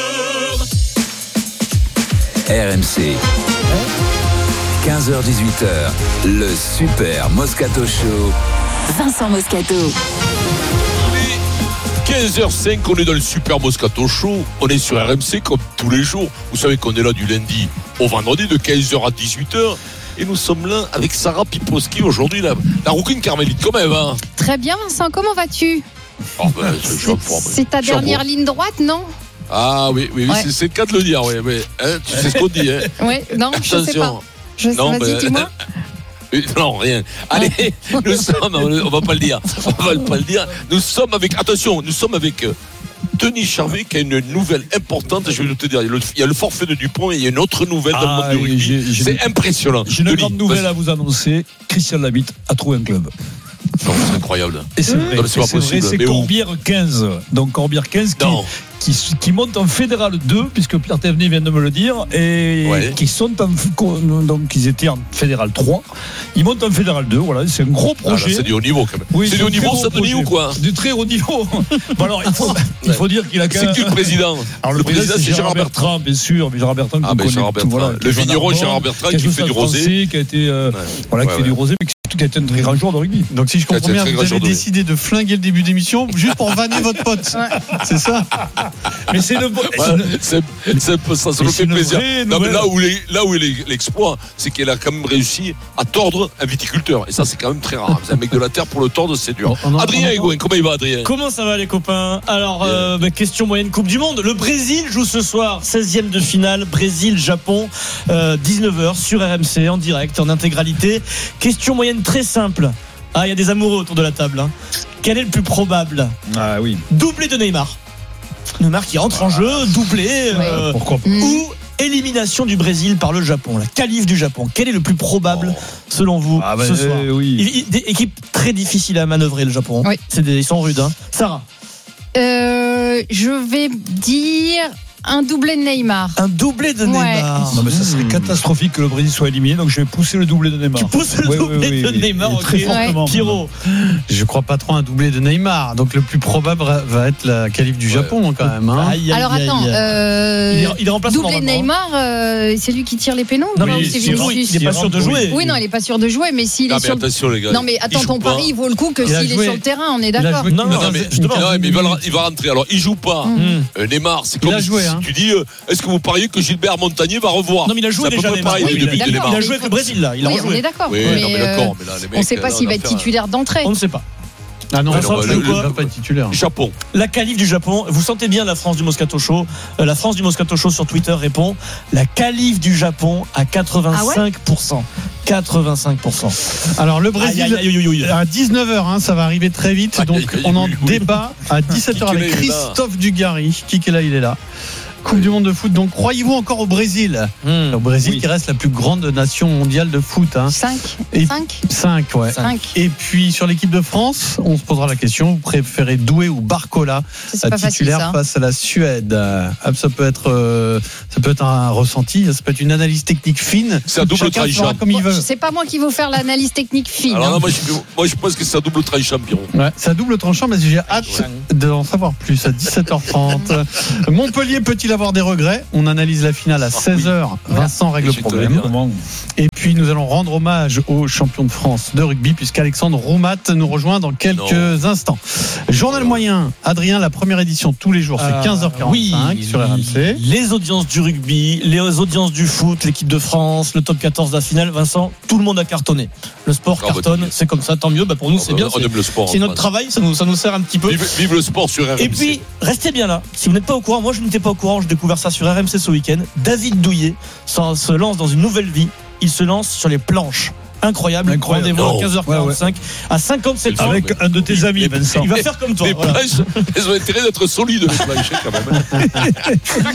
R M C. quinze heures dix-huit heures, le super Moscato Show. Vincent Moscato. quinze heures cinq, on est dans le super Moscato Show. On est sur R M C comme tous les jours. Vous savez qu'on est là du lundi au vendredi de quinze heures à dix-huit heures. Et nous sommes là avec Sarah Piposki aujourd'hui, la, la rouquine carmélite quand même. Hein. Très bien Vincent, comment vas-tu ? Oh ben, je, je, je, C'est ta dernière ligne droite, non ? Ah oui, oui, oui ouais. c'est, c'est le cas de le dire. Oui, oui. Hein, tu sais ce qu'on dit. Hein. Oui, non, je ne sais pas. Je sais, non, vas-y, ben, dis-moi. Non, rien. Allez, nous sommes, on va pas le dire. On va pas le dire. Nous sommes avec, attention, nous sommes avec Denis Charvet qui a une nouvelle importante. Je vais te dire, il y a le forfait de Dupont et il y a une autre nouvelle ah, dans le monde du rugby. J'ai, j'ai c'est une, impressionnant. J'ai une Denis, grande nouvelle à vous annoncer. Christian Labitte a trouvé un club. Non, c'est incroyable. Et c'est vrai, non, c'est, pas c'est, possible. Vrai, c'est Corbière quinze. Donc Corbière quinze qui, qui, qui monte en Fédéral deux, puisque Pierre Thévenet vient de me le dire, et ouais. qui sont en, donc ils étaient en Fédéral trois. Ils montent en Fédéral deux. Voilà, c'est un gros projet. Ah, là, c'est du haut niveau quand même. Oui, c'est, c'est du haut niveau, ça Denis ou quoi ? Du très haut niveau. Bon, alors il faut, il faut dire qu'il a quand même. C'est qui le président ? Alors le, le président, c'est Gérard Bertrand, bien sûr. Mais Gérard Bertrand, ah, ben Gérard Bertrand. Voilà, le vigneron Gérard Bertrand qui fait du rosé, qui a été, euh, voilà, qui fait du rosé, mais qui a été un très grand joueur de rugby. Donc si je comprends bien, vous avez décidé de flinguer le début d'émission juste pour vanner votre pote. Ouais. C'est ça. Mais c'est le bon. Ouais, c'est, c'est un peu ça, ça me fait plaisir. Non, mais là où, les, là où est l'exploit, c'est qu'elle a quand même réussi à tordre un viticulteur. Et ça, c'est quand même très rare. C'est un mec de la terre pour le tordre, c'est dur. On Adrien Egoin, comment il va, Adrien ? Comment ça va, les copains ? Alors, euh, bah, question moyenne Coupe du Monde. Le Brésil joue ce soir, seizième de finale, Brésil-Japon, euh, dix-neuf heures sur R M C, en direct, en intégralité. Question moyenne très simple. Ah, il y a des amoureux autour de la table. Hein. Quel est le plus probable ? Ah oui. Doublé de Neymar. Neymar qui entre en jeu, doublé. Ouais. Euh, Pourquoi pas ? Ou élimination du Brésil par le Japon, la qualif du Japon. Quel est le plus probable oh. selon vous ah ben ce soir ? euh, oui. il, il, des équipes très difficiles à manœuvrer, le Japon. Oui. C'est des, ils sont rudes. Hein. Sarah ? euh, Je vais dire un doublé de Neymar. Un doublé de Neymar. Ouais. Non mais ça serait catastrophique que le Brésil soit éliminé, donc je vais pousser le doublé de Neymar. Tu pousses le oui, doublé oui, oui, de oui, Neymar, très okay. fortement. Ouais. Pierrot. Je crois pas trop un doublé de Neymar, donc le plus probable va être la qualif du ouais. Japon quand même. Hein. Aïe, aïe, Alors aïe, attends, aïe. Euh, il, est, il est remplaçant doublé Neymar, euh, c'est lui qui tire les pénaux. Non, mais c'est Vinicius. Il est pas sûr de jouer. Oui, non, il est pas sûr de jouer, mais s'il non, est mais sur. Attention les gars. Non mais attends, ton pari il vaut le coup que s'il est sur le terrain, on est d'accord. Non, mais il va rentrer. Alors il joue pas. Neymar, c'est comme si tu dis. Est-ce que vous pariez que Gilbert Montagnier va revoir ? Non, mais il a joué déjà. Neymar. Oui, il, a, il a joué avec le Brésil là. Il a oui, rejoué. On est d'accord. Oui, mais, non, mais d'accord. Mais là, les mecs, on ne sait pas là, s'il va être titulaire d'entrée. On ne sait pas. Ah non, ouais, non bah, le, il va pas être titulaire. Japon. La qualif du Japon. Vous sentez bien la France du Moscato Show. Euh, la France du Moscato Show sur Twitter répond la qualif du Japon à quatre-vingt-cinq pour cent. quatre-vingt-cinq pour cent. Alors le Brésil aïe, aïe, aïe, aïe, aïe. à dix-neuf heures, hein, ça va arriver très vite. Aïe, donc aïe, aïe, on en oui, oui. débat à dix-sept heures avec Christophe Dugarry. Qui est là, il est là. Coupe du monde de foot. Donc croyez-vous encore au Brésil mmh, Au Brésil oui. qui reste la plus grande nation mondiale de foot. Hein. cinq Et cinq cinq, ouais. cinq. Et puis sur l'équipe de France, on se posera la question, vous préférez Doué ou Barcola ça, c'est titulaire facile, ça. face à la Suède. Ça peut être euh, ça peut être un ressenti, ça peut être une analyse technique fine. C'est un double trahison. Comme il veut. C'est pas moi qui veux faire l'analyse technique fine. Alors là, hein. moi, je, moi je pense que c'est un double trahison champion. Ouais, c'est un double tranchant, mais j'ai hâte ouais. d'en savoir plus à dix-sept heures trente. Montpellier peut-il avoir des regrets? On analyse la finale à seize heures. Vincent règle le problème. Et puis nous allons rendre hommage aux champions de France de rugby puisqu'Alexandre Roumat nous rejoint dans quelques non. instants. Journal moyen, Adrien, la première édition tous les jours, c'est euh, quinze heures quarante-cinq oui, sur R M C. Les audiences du rugby, les audiences du foot, l'équipe de France, le top quatorze de la finale, Vincent, tout le monde a cartonné. Le sport oh, cartonne, bah, c'est comme ça, tant mieux. Bah, pour nous, oh, c'est bah, bien. On aime le sport. C'est notre travail, ça nous, ça nous sert un petit peu. Vive, vive le sport sur R M C. Et puis, restez bien là. Si vous n'êtes pas au courant, moi je n'étais pas au courant, j'ai découvert ça sur R M C ce week-end. David Douillet se lance dans une nouvelle vie. Il se lance sur les planches. Incroyable, Incroyable. Rendez-vous à quinze heures quarante-cinq ouais, ouais. à cinquante-sept ans avec un de tes amis, Vincent. Il va faire comme toi. Les voilà. planches, elles ont intérêt d'être solides, les planches, quand même.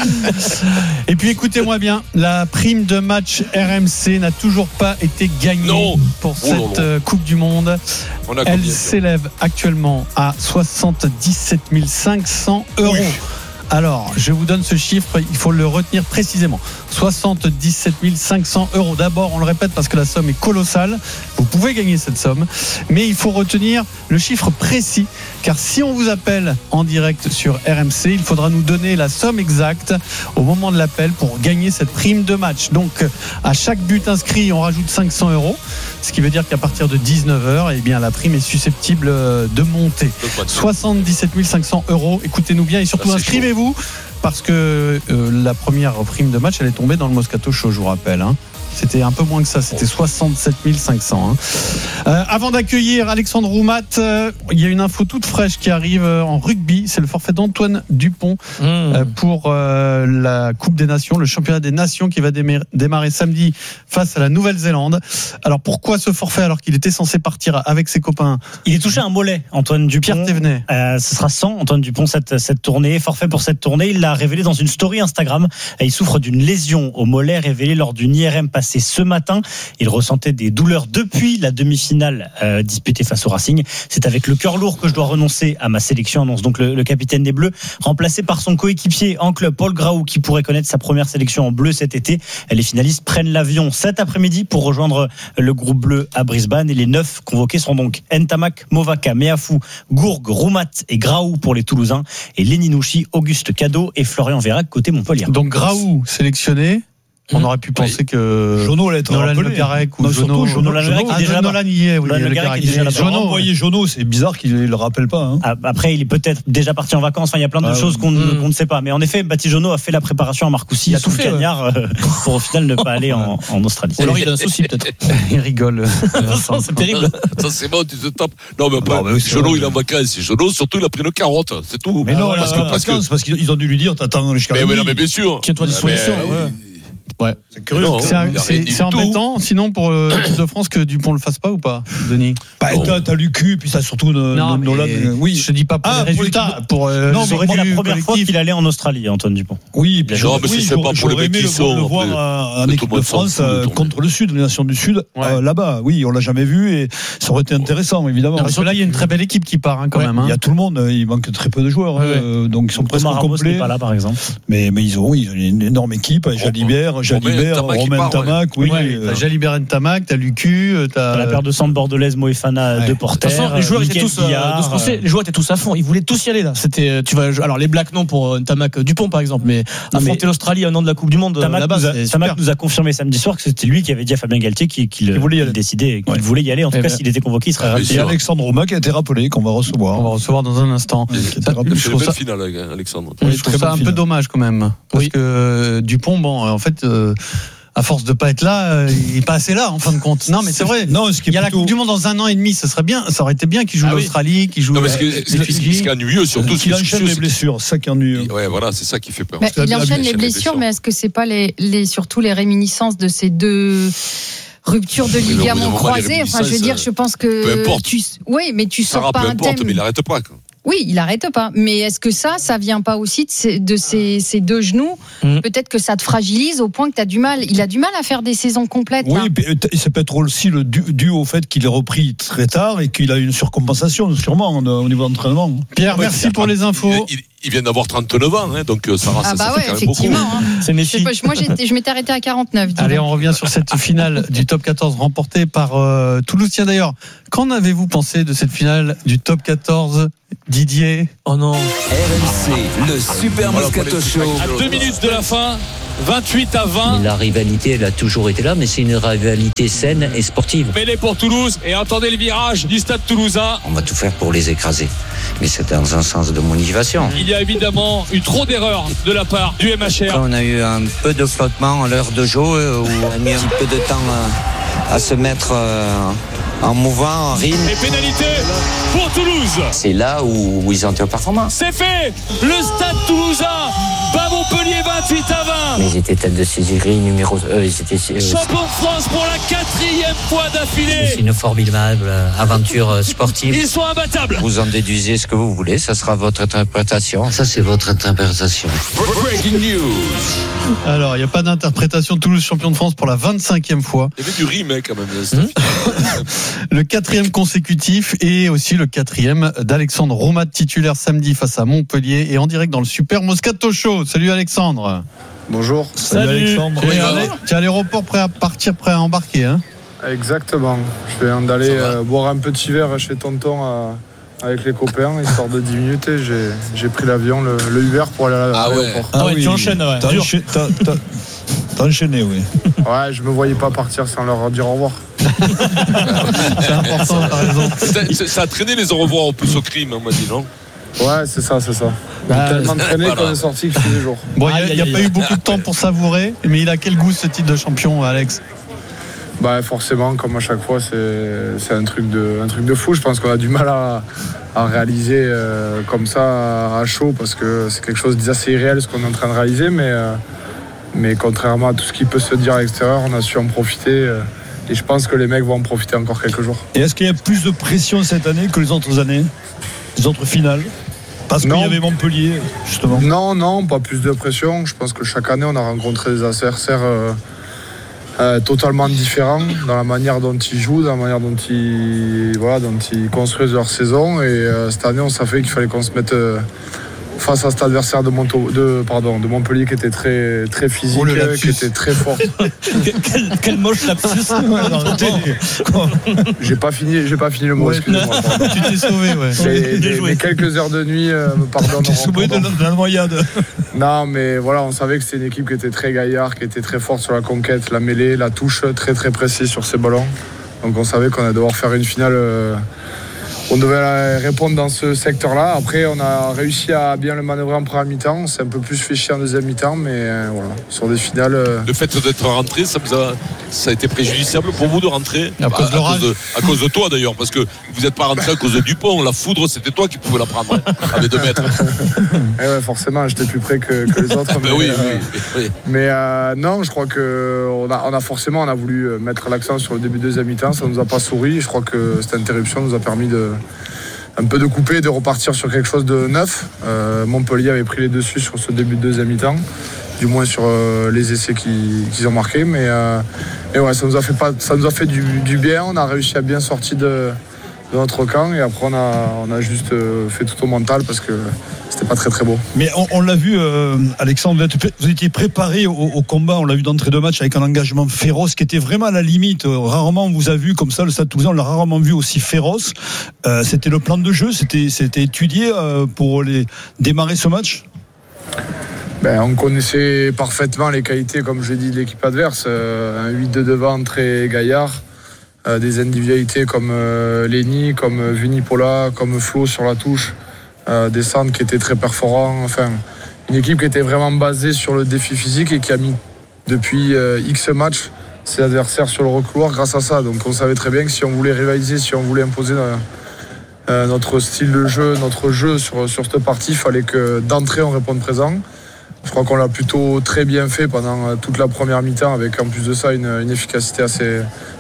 Et puis écoutez-moi bien, la prime de match R M C n'a toujours pas été gagnée non. pour oh cette là là. Coupe du Monde. On a Elle combien, s'élève actuellement à soixante-dix-sept mille cinq cents euros. Oui. Alors, je vous donne ce chiffre, il faut le retenir précisément. soixante-dix-sept mille cinq cents euros. D'abord, on le répète parce que la somme est colossale. Vous pouvez gagner cette somme, mais il faut retenir le chiffre précis. Car si on vous appelle en direct sur R M C, il faudra nous donner la somme exacte au moment de l'appel pour gagner cette prime de match. Donc, à chaque but inscrit, on rajoute cinq cents euros. Ce qui veut dire qu'à partir de dix-neuf heures, eh bien, la prime est susceptible de monter. soixante-dix-sept mille cinq cents euros. Écoutez-nous bien et surtout inscrivez-vous. Parce que euh, la première prime de match elle est tombée dans le Moscato Show, je vous rappelle hein. C'était un peu moins que ça, c'était soixante-sept mille cinq cents hein. euh, Avant d'accueillir Alexandre Roumat, euh, il y a une info toute fraîche qui arrive en rugby. C'est le forfait d'Antoine Dupont mmh. euh, pour euh, la Coupe des Nations, le championnat des Nations qui va démarrer, démarrer samedi face à la Nouvelle-Zélande. Alors pourquoi ce forfait alors qu'il était censé partir avec ses copains? Il est touché à un mollet, Antoine Dupont. Pierre Thévenet. Euh, ce sera sans Antoine Dupont cette, cette tournée, forfait pour cette tournée. Il l'a révélé dans une story Instagram. Il souffre d'une lésion au mollet révélée lors d'une I R M passée ce matin. Il ressentait des douleurs depuis la demi-finale euh, disputée face au Racing. C'est avec le cœur lourd que je dois renoncer à ma sélection, annonce donc le, le capitaine des Bleus, remplacé par son coéquipier en club Paul Graou, qui pourrait connaître sa première sélection en bleu cet été. Les finalistes prennent l'avion cet après-midi pour rejoindre le groupe bleu à Brisbane et les neuf convoqués seront donc Ntamak, Movaka, Meafou, Gourgue, Roumat et Graou pour les Toulousains et Leninouchi, Auguste Cadeau et Florian Vérac côté Montpellier. Donc Graou sélectionné. On aurait pu penser oui. que Jono allait être Nolan rappelé. Le Garec ou non, Jono, Jono, Nolan Le Garec ah, est déjà Nolan y est, oui, Nolan Le Garec est déjà là. Jono, envoyé Jono, c'est bizarre qu'il ne le rappelle pas. Hein. Après, il est peut-être déjà parti en vacances. Enfin, il y a plein de ah, choses qu'on, mmh. qu'on ne sait pas. Mais en effet, Baptiste Jono a fait la préparation à Marcoussis, il a tout fait, cagnard, ouais. euh, pour au final ne pas aller en, en Australie. Ou alors il a un souci peut-être. Il rigole. C'est terrible. Ça c'est bon, tu te tapes. Non mais pas. Jono il est en vacances. Jono surtout il a pris une carotte, c'est tout. Mais non, parce que parce qu'ils ont dû lui dire t'attends jusqu'à. Mais non mais bien sûr. Tiens-toi disposition. Ouais. C'est curieux. Non, c'est, c'est, c'est embêtant, sinon pour l'équipe de France que Dupont le fasse pas ou pas, Denis? Bah, t'as, t'as l'U Q, puis t'as surtout une, non, Nolan. Oui, je dis pas pour ah, les résultats. Pour, euh, non, mais c'était la première collectif. fois qu'il allait en Australie, Antoine Dupont. Oui, puis non, mais oui, c'est pas pour le mec qui sort. Le voir en équipe de France contre le Sud, les nations du Sud, là-bas. Oui, on l'a jamais vu et ça aurait été intéressant, évidemment. Parce que là, il y a une très belle équipe qui part quand même. Il y a tout le monde, il manque très peu de joueurs, donc ils sont presque complets. Pas là, par exemple. Mais ils ont une énorme équipe. Jalibert, Jalibert. Romain Ntamak, oui. Ouais, t'as Jalibert Ntamak, t'as l'U Q, t'as, t'as la paire de centre bordelaise Moefana ouais. de Porter. Les joueurs étaient tous Guillard, de ce français, les joueurs étaient tous à fond. Ils voulaient tous y aller là. C'était, tu vas, alors les Blacks non pour Ntamak Dupont par exemple, mais affronter l'Australie un an de la Coupe du Monde là-bas. Ntamak nous a confirmé samedi soir que c'était lui qui avait dit à Fabien Galtier qu'il, qu'il, qu'il voulait décider, qu'il ouais. voulait y aller. En tout et cas, bien. S'il était convoqué, il serait rappelé. Et Alexandre Roumat qui a été rappelé, qu'on va recevoir. On va recevoir dans un instant. C'est une belle finale, Alexandre. Je trouve ça un peu dommage quand même, parce que Dupont, bon, en fait. À force de pas être là, il est pas assez là en fin de compte. Non, mais c'est vrai. Non, ce qui est il y a plutôt... la Coupe du Monde dans un an et demi, ça serait bien. Ça aurait été bien qu'il joue ah l'Australie, oui. qu'il joue. Non, mais ce qui est ennuyeux, surtout, qu'il enchaîne les blessures, c'est ça qui est ennuyeux. Ouais, voilà, c'est ça qui fait peur. Mais il enchaîne les blessures, mais est-ce que c'est pas les, les surtout les réminiscences de ces deux rupture de ligament croisé. Enfin, je veux dire, je pense que. Peu importe. Tu, oui, mais tu sors pas un thème. Mais il n'arrête pas. Quoi. Oui, il arrête pas. Mais est-ce que ça, ça vient pas aussi de ces, de ces, ces deux genoux mmh. Peut-être que ça te fragilise au point que tu as du mal. Il a du mal à faire des saisons complètes. Oui, et ça peut être aussi le dû, dû au fait qu'il est repris très tard et qu'il a une surcompensation, sûrement, au niveau d'entraînement. Pierre, ouais, merci pour les infos. Il, il, il vient d'avoir trente-neuf ans, hein, donc ça reste. Ah bah ça ouais, fait quand même effectivement. beaucoup. Hein. C'est méfiant. Moi, je m'étais arrêté à quarante-neuf. Allez, on revient sur cette finale du top quatorze remportée par euh, Toulouse. Tiens d'ailleurs, qu'en avez-vous pensé de cette finale du top quatorze, Didier? Oh non. R M C, le Super Moscato Show. À deux minutes de la fin, vingt-huit à vingt. La rivalité, elle a toujours été là, mais c'est une rivalité saine et sportive. Mêlée pour Toulouse, et entendez les virages du stade toulousain. On va tout faire pour les écraser. Mais c'est dans un sens de motivation. Il y a évidemment eu trop d'erreurs de la part du M H R. On a eu un peu de flottement à l'heure de jeu, où on a mis un petit peu de temps à, à se mettre en mouvant, en rythme. Et pénalité pour Toulouse. C'est là où, où ils ont été en performance. C'est fait. Le stade toulousain bat Montpellier vingt-huit à vingt. Mais ils étaient tête de série numéro... Euh, ils étaient, euh, champion de France pour la quatrième fois d'affilée. C'est une formidable aventure sportive. Ils sont imbattables. Vous en déduisez ce que vous voulez, ça sera votre interprétation. Ça, c'est votre interprétation. Breaking news. Alors, il n'y a pas d'interprétation. Toulouse champion de France pour la vingt-cinquième fois. Il y avait du rime hein, quand même. Mmh. Le quatrième consécutif et aussi le quatrième d'Alexandre Roumat, titulaire samedi face à Montpellier et en direct dans le Super Moscato Show. Salut Alexandre. Bonjour. Salut, Salut Alexandre. Tu es à l'aéroport prêt à partir, prêt à embarquer hein? Exactement. Je viens d'aller euh, boire un petit verre chez Tonton à, avec les copains, histoire de dix minutes et j'ai, j'ai pris l'avion, le, le Uber pour aller à ah l'aéroport. Ouais. Ah ouais, oui. Tu enchaînes, ouais. T'as, encha- t'as, t'as, t'as enchaîné, oui. Ouais, je me voyais pas partir sans leur dire au revoir. C'est important, par exemple. Ça, ça a traîné les au revoir en plus au crime, on m'a dit, non? Ouais, c'est ça, c'est ça. Bah, tellement traîné voilà. qu'on est sorti que je fais des jours. Bon, il n'y a, a, a pas eu beaucoup de temps pour savourer, mais il a quel goût ce titre de champion, Alex? Bah forcément, comme à chaque fois, c'est, c'est un, truc de, un truc de fou. Je pense qu'on a du mal à, à réaliser euh, comme ça à chaud parce que c'est quelque chose d'assez irréel ce qu'on est en train de réaliser. Mais, euh, mais contrairement à tout ce qui peut se dire à l'extérieur, on a su en profiter. Euh, et je pense que les mecs vont en profiter encore quelques jours. Et est-ce qu'il y a plus de pression cette année que les autres années, les autres finales? Parce qu'il y avait Montpellier, justement. Non, non, pas plus de pression. Je pense que chaque année, on a rencontré des adversaires euh, euh, totalement différents dans la manière dont ils jouent, dans la manière dont ils, voilà, dont ils construisent leur saison. Et euh, cette année, on savait qu'il fallait qu'on se mette euh, face à cet adversaire de, Monto, de, pardon, de Montpellier qui était très, très physique, oh, qui était très fort. quel, quel moche lapsus. j'ai pas fini, j'ai pas fini le mot. Ouais, excusez-moi. Pardon. Tu t'es sauvé, ouais. Les, les, les quelques heures de nuit euh, me pardonnent. Tu t'es sauvé de, de la noyade. Non, mais voilà, on savait que c'était une équipe qui était très gaillarde, qui était très forte sur la conquête, la mêlée, la touche, très très précise sur ses ballons. Donc on savait qu'on allait devoir faire une finale. Euh, On devait répondre dans ce secteur-là. Après, on a réussi à bien le manœuvrer en première mi-temps. On s'est un peu plus fait chier en deuxième mi-temps, mais euh, voilà, sur des finales. Euh... Le fait d'être rentré, ça, vous a, ça a été préjudiciable pour vous de rentrer à, bah, cause, de à, cause, de, à cause de toi d'ailleurs, parce que vous n'êtes pas rentré à cause de Dupont. La foudre, c'était toi qui pouvais la prendre avec deux mètres. Et ouais, forcément, j'étais plus près que, que les autres. mais oui, euh, oui, oui. Mais euh, non, je crois que on a, on a forcément, on a voulu mettre l'accent sur le début de deuxième mi-temps. Ça nous a pas souri. Je crois que cette interruption nous a permis de un peu de couper, de repartir sur quelque chose de neuf. Euh, Montpellier avait pris les dessus sur ce début de deuxième mi-temps, du moins sur euh, les essais qu'ils, qu'ils ont marqués. Mais, euh, mais ouais, ça nous a fait, pas, ça nous a fait du, du bien. On a réussi à bien sortir de, de notre camp et après on a, on a juste euh, fait tout au mental parce que c'était pas très très beau. Mais on, on l'a vu, euh, Alexandre, vous étiez préparé au, au combat, on l'a vu d'entrée de match avec un engagement féroce qui était vraiment à la limite. Rarement on vous a vu comme ça, le Stade Toulousain, on l'a rarement vu aussi féroce. Euh, c'était le plan de jeu, c'était, c'était étudié euh, pour les, démarrer ce match. Ben, on connaissait parfaitement les qualités, comme je l'ai dit, de l'équipe adverse. Euh, un huit de devant très gaillard. Euh, des individualités comme euh, Lenny, comme Vunipola, comme Flo sur la touche. Euh, des centres qui étaient très performants, enfin une équipe qui était vraiment basée sur le défi physique et qui a mis depuis euh, X matchs ses adversaires sur le recouloir grâce à ça. Donc on savait très bien que si on voulait rivaliser, si on voulait imposer euh, euh, notre style de jeu, notre jeu sur, sur cette partie, il fallait que d'entrée on réponde présent. Je crois qu'on l'a plutôt très bien fait pendant toute la première mi-temps avec en plus de ça une, une efficacité assez,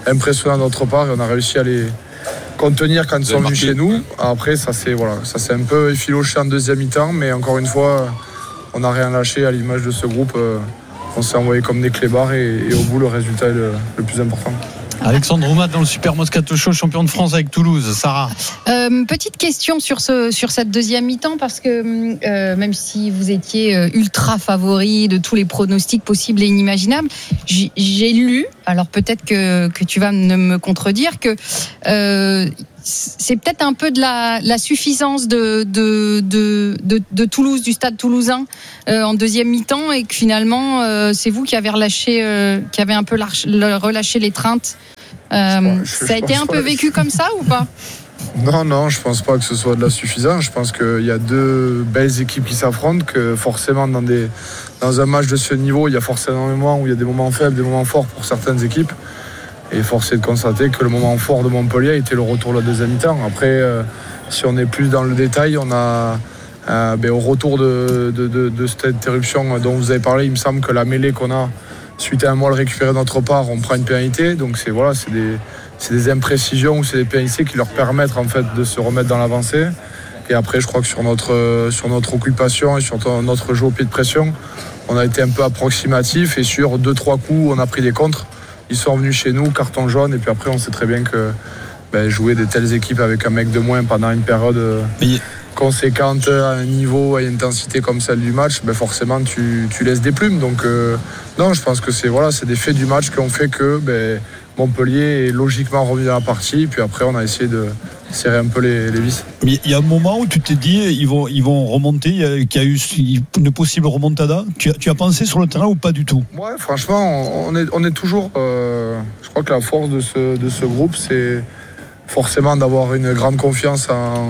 impressionnants de notre part et on a réussi à les contenir quand ils sont venus chez nous. Après, ça s'est voilà, ça s'est un peu effiloché en deuxième mi-temps, mais encore une fois, on n'a rien lâché à l'image de ce groupe. On s'est envoyé comme des clébards et, et au bout, le résultat est le, le plus important. Alexandre Roumat dans le Super Moscato Show, champion de France avec Toulouse. Sarah. Euh, petite question sur, ce, sur cette deuxième mi-temps, parce que euh, même si vous étiez euh, ultra favori de tous les pronostics possibles et inimaginables, j'ai, j'ai lu, alors peut-être que, que tu vas me contredire, que euh, c'est peut-être un peu de la, la suffisance de, de, de, de, de Toulouse, du stade toulousain euh, en deuxième mi-temps, et que finalement euh, c'est vous qui avez relâché, euh, qui avez un peu larch, relâché l'étreinte. Euh, je, ça a été un peu vécu comme ça ou pas? Non, non, je pense pas que ce soit de la suffisance. Je pense qu'il y a deux belles équipes qui s'affrontent, que forcément dans, des, dans un match de ce niveau, il y a forcément des moments où il y a des moments faibles, des moments forts pour certaines équipes. Et force est de constater que le moment fort de Montpellier a été le retour de la deuxième mi-temps. Après, euh, si on est plus dans le détail, on a euh, ben, au retour de, de, de, de cette interruption dont vous avez parlé, il me semble que la mêlée qu'on a suite à un mois le récupérer de notre part, on prend une pénalité. Donc c'est voilà, c'est des, c'est des imprécisions ou c'est des pénalités qui leur permettent en fait de se remettre dans l'avancée. Et après, je crois que sur notre, sur notre occupation et sur notre jeu au pied de pression, on a été un peu approximatif et sur deux trois coups, on a pris des contres. Ils sont venus chez nous, carton jaune, et puis après on sait très bien que ben, jouer des telles équipes avec un mec de moins pendant une période Mais... conséquente à un niveau, à une intensité comme celle du match, ben forcément tu, tu laisses des plumes. Donc euh, non, je pense que c'est, voilà, c'est des faits du match qui ont fait que ben, Montpellier est logiquement revenu à la partie, puis après on a essayé de serrer un peu les, les vis. Mais il y a un moment où tu t'es dit ils vont, ils vont remonter, qu'il y a eu une possible remontada. Tu as, tu as pensé sur le terrain ou pas du tout? Ouais, franchement, on est, on est toujours. Euh, je crois que la force de ce, de ce groupe, c'est forcément d'avoir une grande confiance en,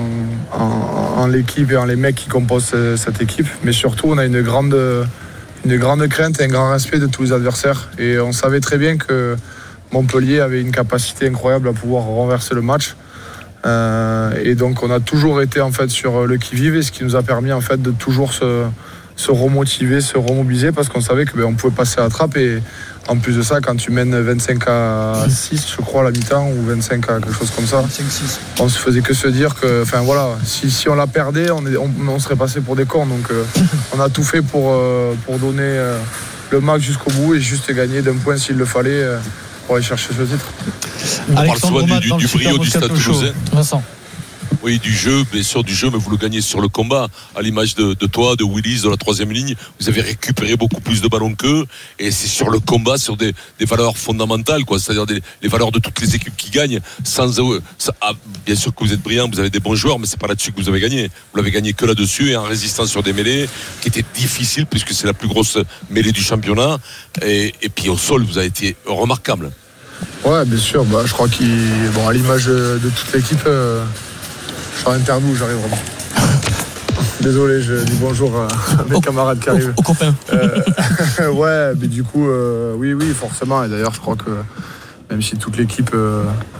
en, en l'équipe et en les mecs qui composent cette équipe. Mais surtout, on a une grande, une grande crainte et un grand respect de tous les adversaires. Et on savait très bien que Montpellier avait une capacité incroyable à pouvoir renverser le match. Euh, et donc on a toujours été en fait sur le qui-vive, et ce qui nous a permis en fait de toujours se, se remotiver, se remobiliser, parce qu'on savait que ben, on pouvait passer à la trappe. Et en plus de ça, quand tu mènes vingt-cinq à six, je crois, à la mi-temps, ou vingt-cinq à quelque chose comme ça, vingt-cinq six. On se faisait que se dire que, enfin voilà, si, si on la perdait, on, est, on, on serait passé pour des cons. Donc euh, on a tout fait pour, euh, pour donner euh, le match jusqu'au bout et juste gagner d'un point s'il le fallait. Euh, pour aller chercher ce titre. On parle souvent du, du, du brio du stade toulousain. Vincent. Oui, du jeu, bien sûr, du jeu, mais vous le gagnez sur le combat. À l'image de, de toi, de Willis, de la troisième ligne, vous avez récupéré beaucoup plus de ballons qu'eux, et c'est sur le combat, sur des, des valeurs fondamentales, quoi. C'est-à-dire des, les valeurs de toutes les équipes qui gagnent. Sans, ça, ah, bien sûr que vous êtes brillants, vous avez des bons joueurs, mais c'est pas là-dessus que vous avez gagné. Vous l'avez gagné que là-dessus, et en résistant sur des mêlées qui étaient difficiles, puisque c'est la plus grosse mêlée du championnat. Et, et puis au sol, vous avez été remarquable. Ouais, bien sûr. Bah, je crois qu'il, bon, à l'image de toute l'équipe. Euh... Je suis en interview, j'arrive vraiment. Désolé, je dis bonjour à mes camarades qui arrivent. Aux copains. Euh, ouais, mais du coup, euh, oui, oui, forcément. Et d'ailleurs, je crois que même si toute l'équipe euh,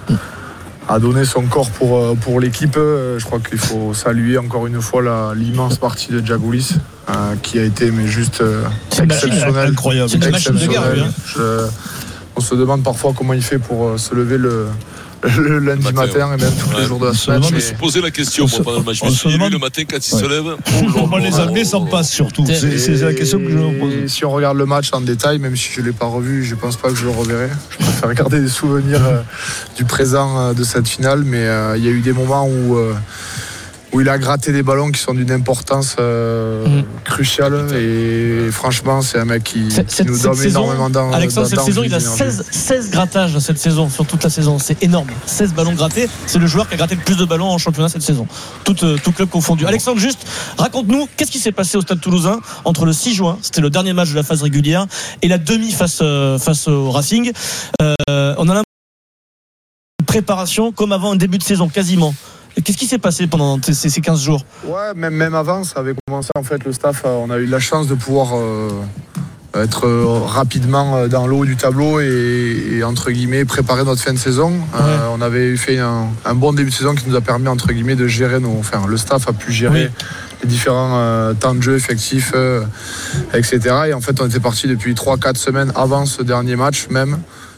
a donné son corps pour, pour l'équipe, euh, je crois qu'il faut saluer encore une fois la, l'immense partie de Djagoulis, euh, qui a été mais juste euh, exceptionnel. Incroyable. C'est une machine de guerre, hein. Je, on se demande parfois comment il fait pour euh, se lever le. Le lundi matin, matin et même tous ouais, les jours de la semaine. Je me suis posé la question moi, pendant le match. Je me suis dit, le matin, quand il ouais. se lève. Comment les Allemands s'en passent surtout. C'est, c'est la question que je me pose. Si on regarde le match en détail, même si je ne l'ai pas revu, je ne pense pas que je le reverrai. Je préfère regarder des souvenirs euh, du présent euh, de cette finale. Mais euh, il y a eu des moments où. Euh, où il a gratté des ballons qui sont d'une importance euh, mmh. cruciale, et franchement c'est un mec qui, cette, qui nous cette donne saison, énormément d'en, Alexandre, cette saison il a d'énergie. seize, seize grattages cette saison, sur toute la saison, c'est énorme. seize ballons grattés, c'est le joueur qui a gratté le plus de ballons en championnat cette saison, tout, euh, tout club confondu. Alexandre, juste raconte-nous qu'est-ce qui s'est passé au Stade Toulousain entre le six juin, c'était le dernier match de la phase régulière, et la demi face, euh, face au Racing. euh, on a une préparation comme avant un début de saison quasiment. Qu'est-ce qui s'est passé pendant ces quinze jours? Ouais, même, même avant, ça avait commencé en fait le staff. On a eu la chance de pouvoir euh, être rapidement dans le haut du tableau et, et entre guillemets préparer notre fin de saison. Ouais. Euh, on avait fait un, un bon début de saison qui nous a permis entre guillemets de gérer nos. Enfin, le staff a pu gérer oui. les différents euh, temps de jeu effectifs, euh, et cetera. Et en fait, on était parti depuis trois quatre semaines avant ce dernier match même.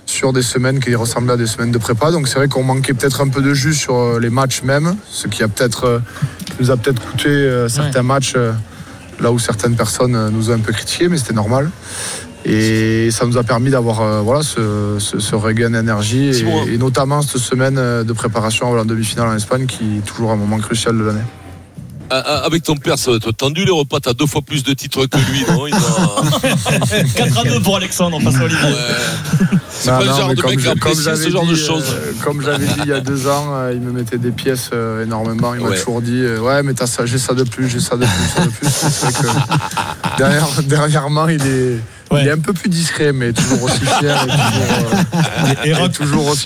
sur des semaines qui ressemblaient à des semaines de prépa. Donc c'est vrai qu'on manquait peut-être un peu de jus sur les matchs même, ce qui a peut-être, nous a peut-être coûté certains ouais. matchs là où certaines personnes nous ont un peu critiqué, mais c'était normal. Et ça nous a permis d'avoir euh, voilà, ce, ce, ce regain d'énergie et, et notamment cette semaine de préparation avant la demi-finale en Espagne qui est toujours un moment crucial de l'année. Avec ton père, ça va être tendu les repas. T'as deux fois plus de titres que lui, non? Il a... quatre à deux pour Alexandre, face à Olivier. Ouais. C'est non, pas non, le genre de mec à apprécier ce genre dit, de choses. Euh, comme j'avais dit il y a deux ans, euh, il me mettait des pièces euh, énormément. Il ouais. m'a toujours dit euh, ouais, mais t'as ça, j'ai ça de plus, j'ai ça de plus, ça de plus. C'est vrai que derrière, dernièrement, il est. Ouais. Il est un peu plus discret, mais toujours aussi fier et toujours, euh, et, et, et toujours aussi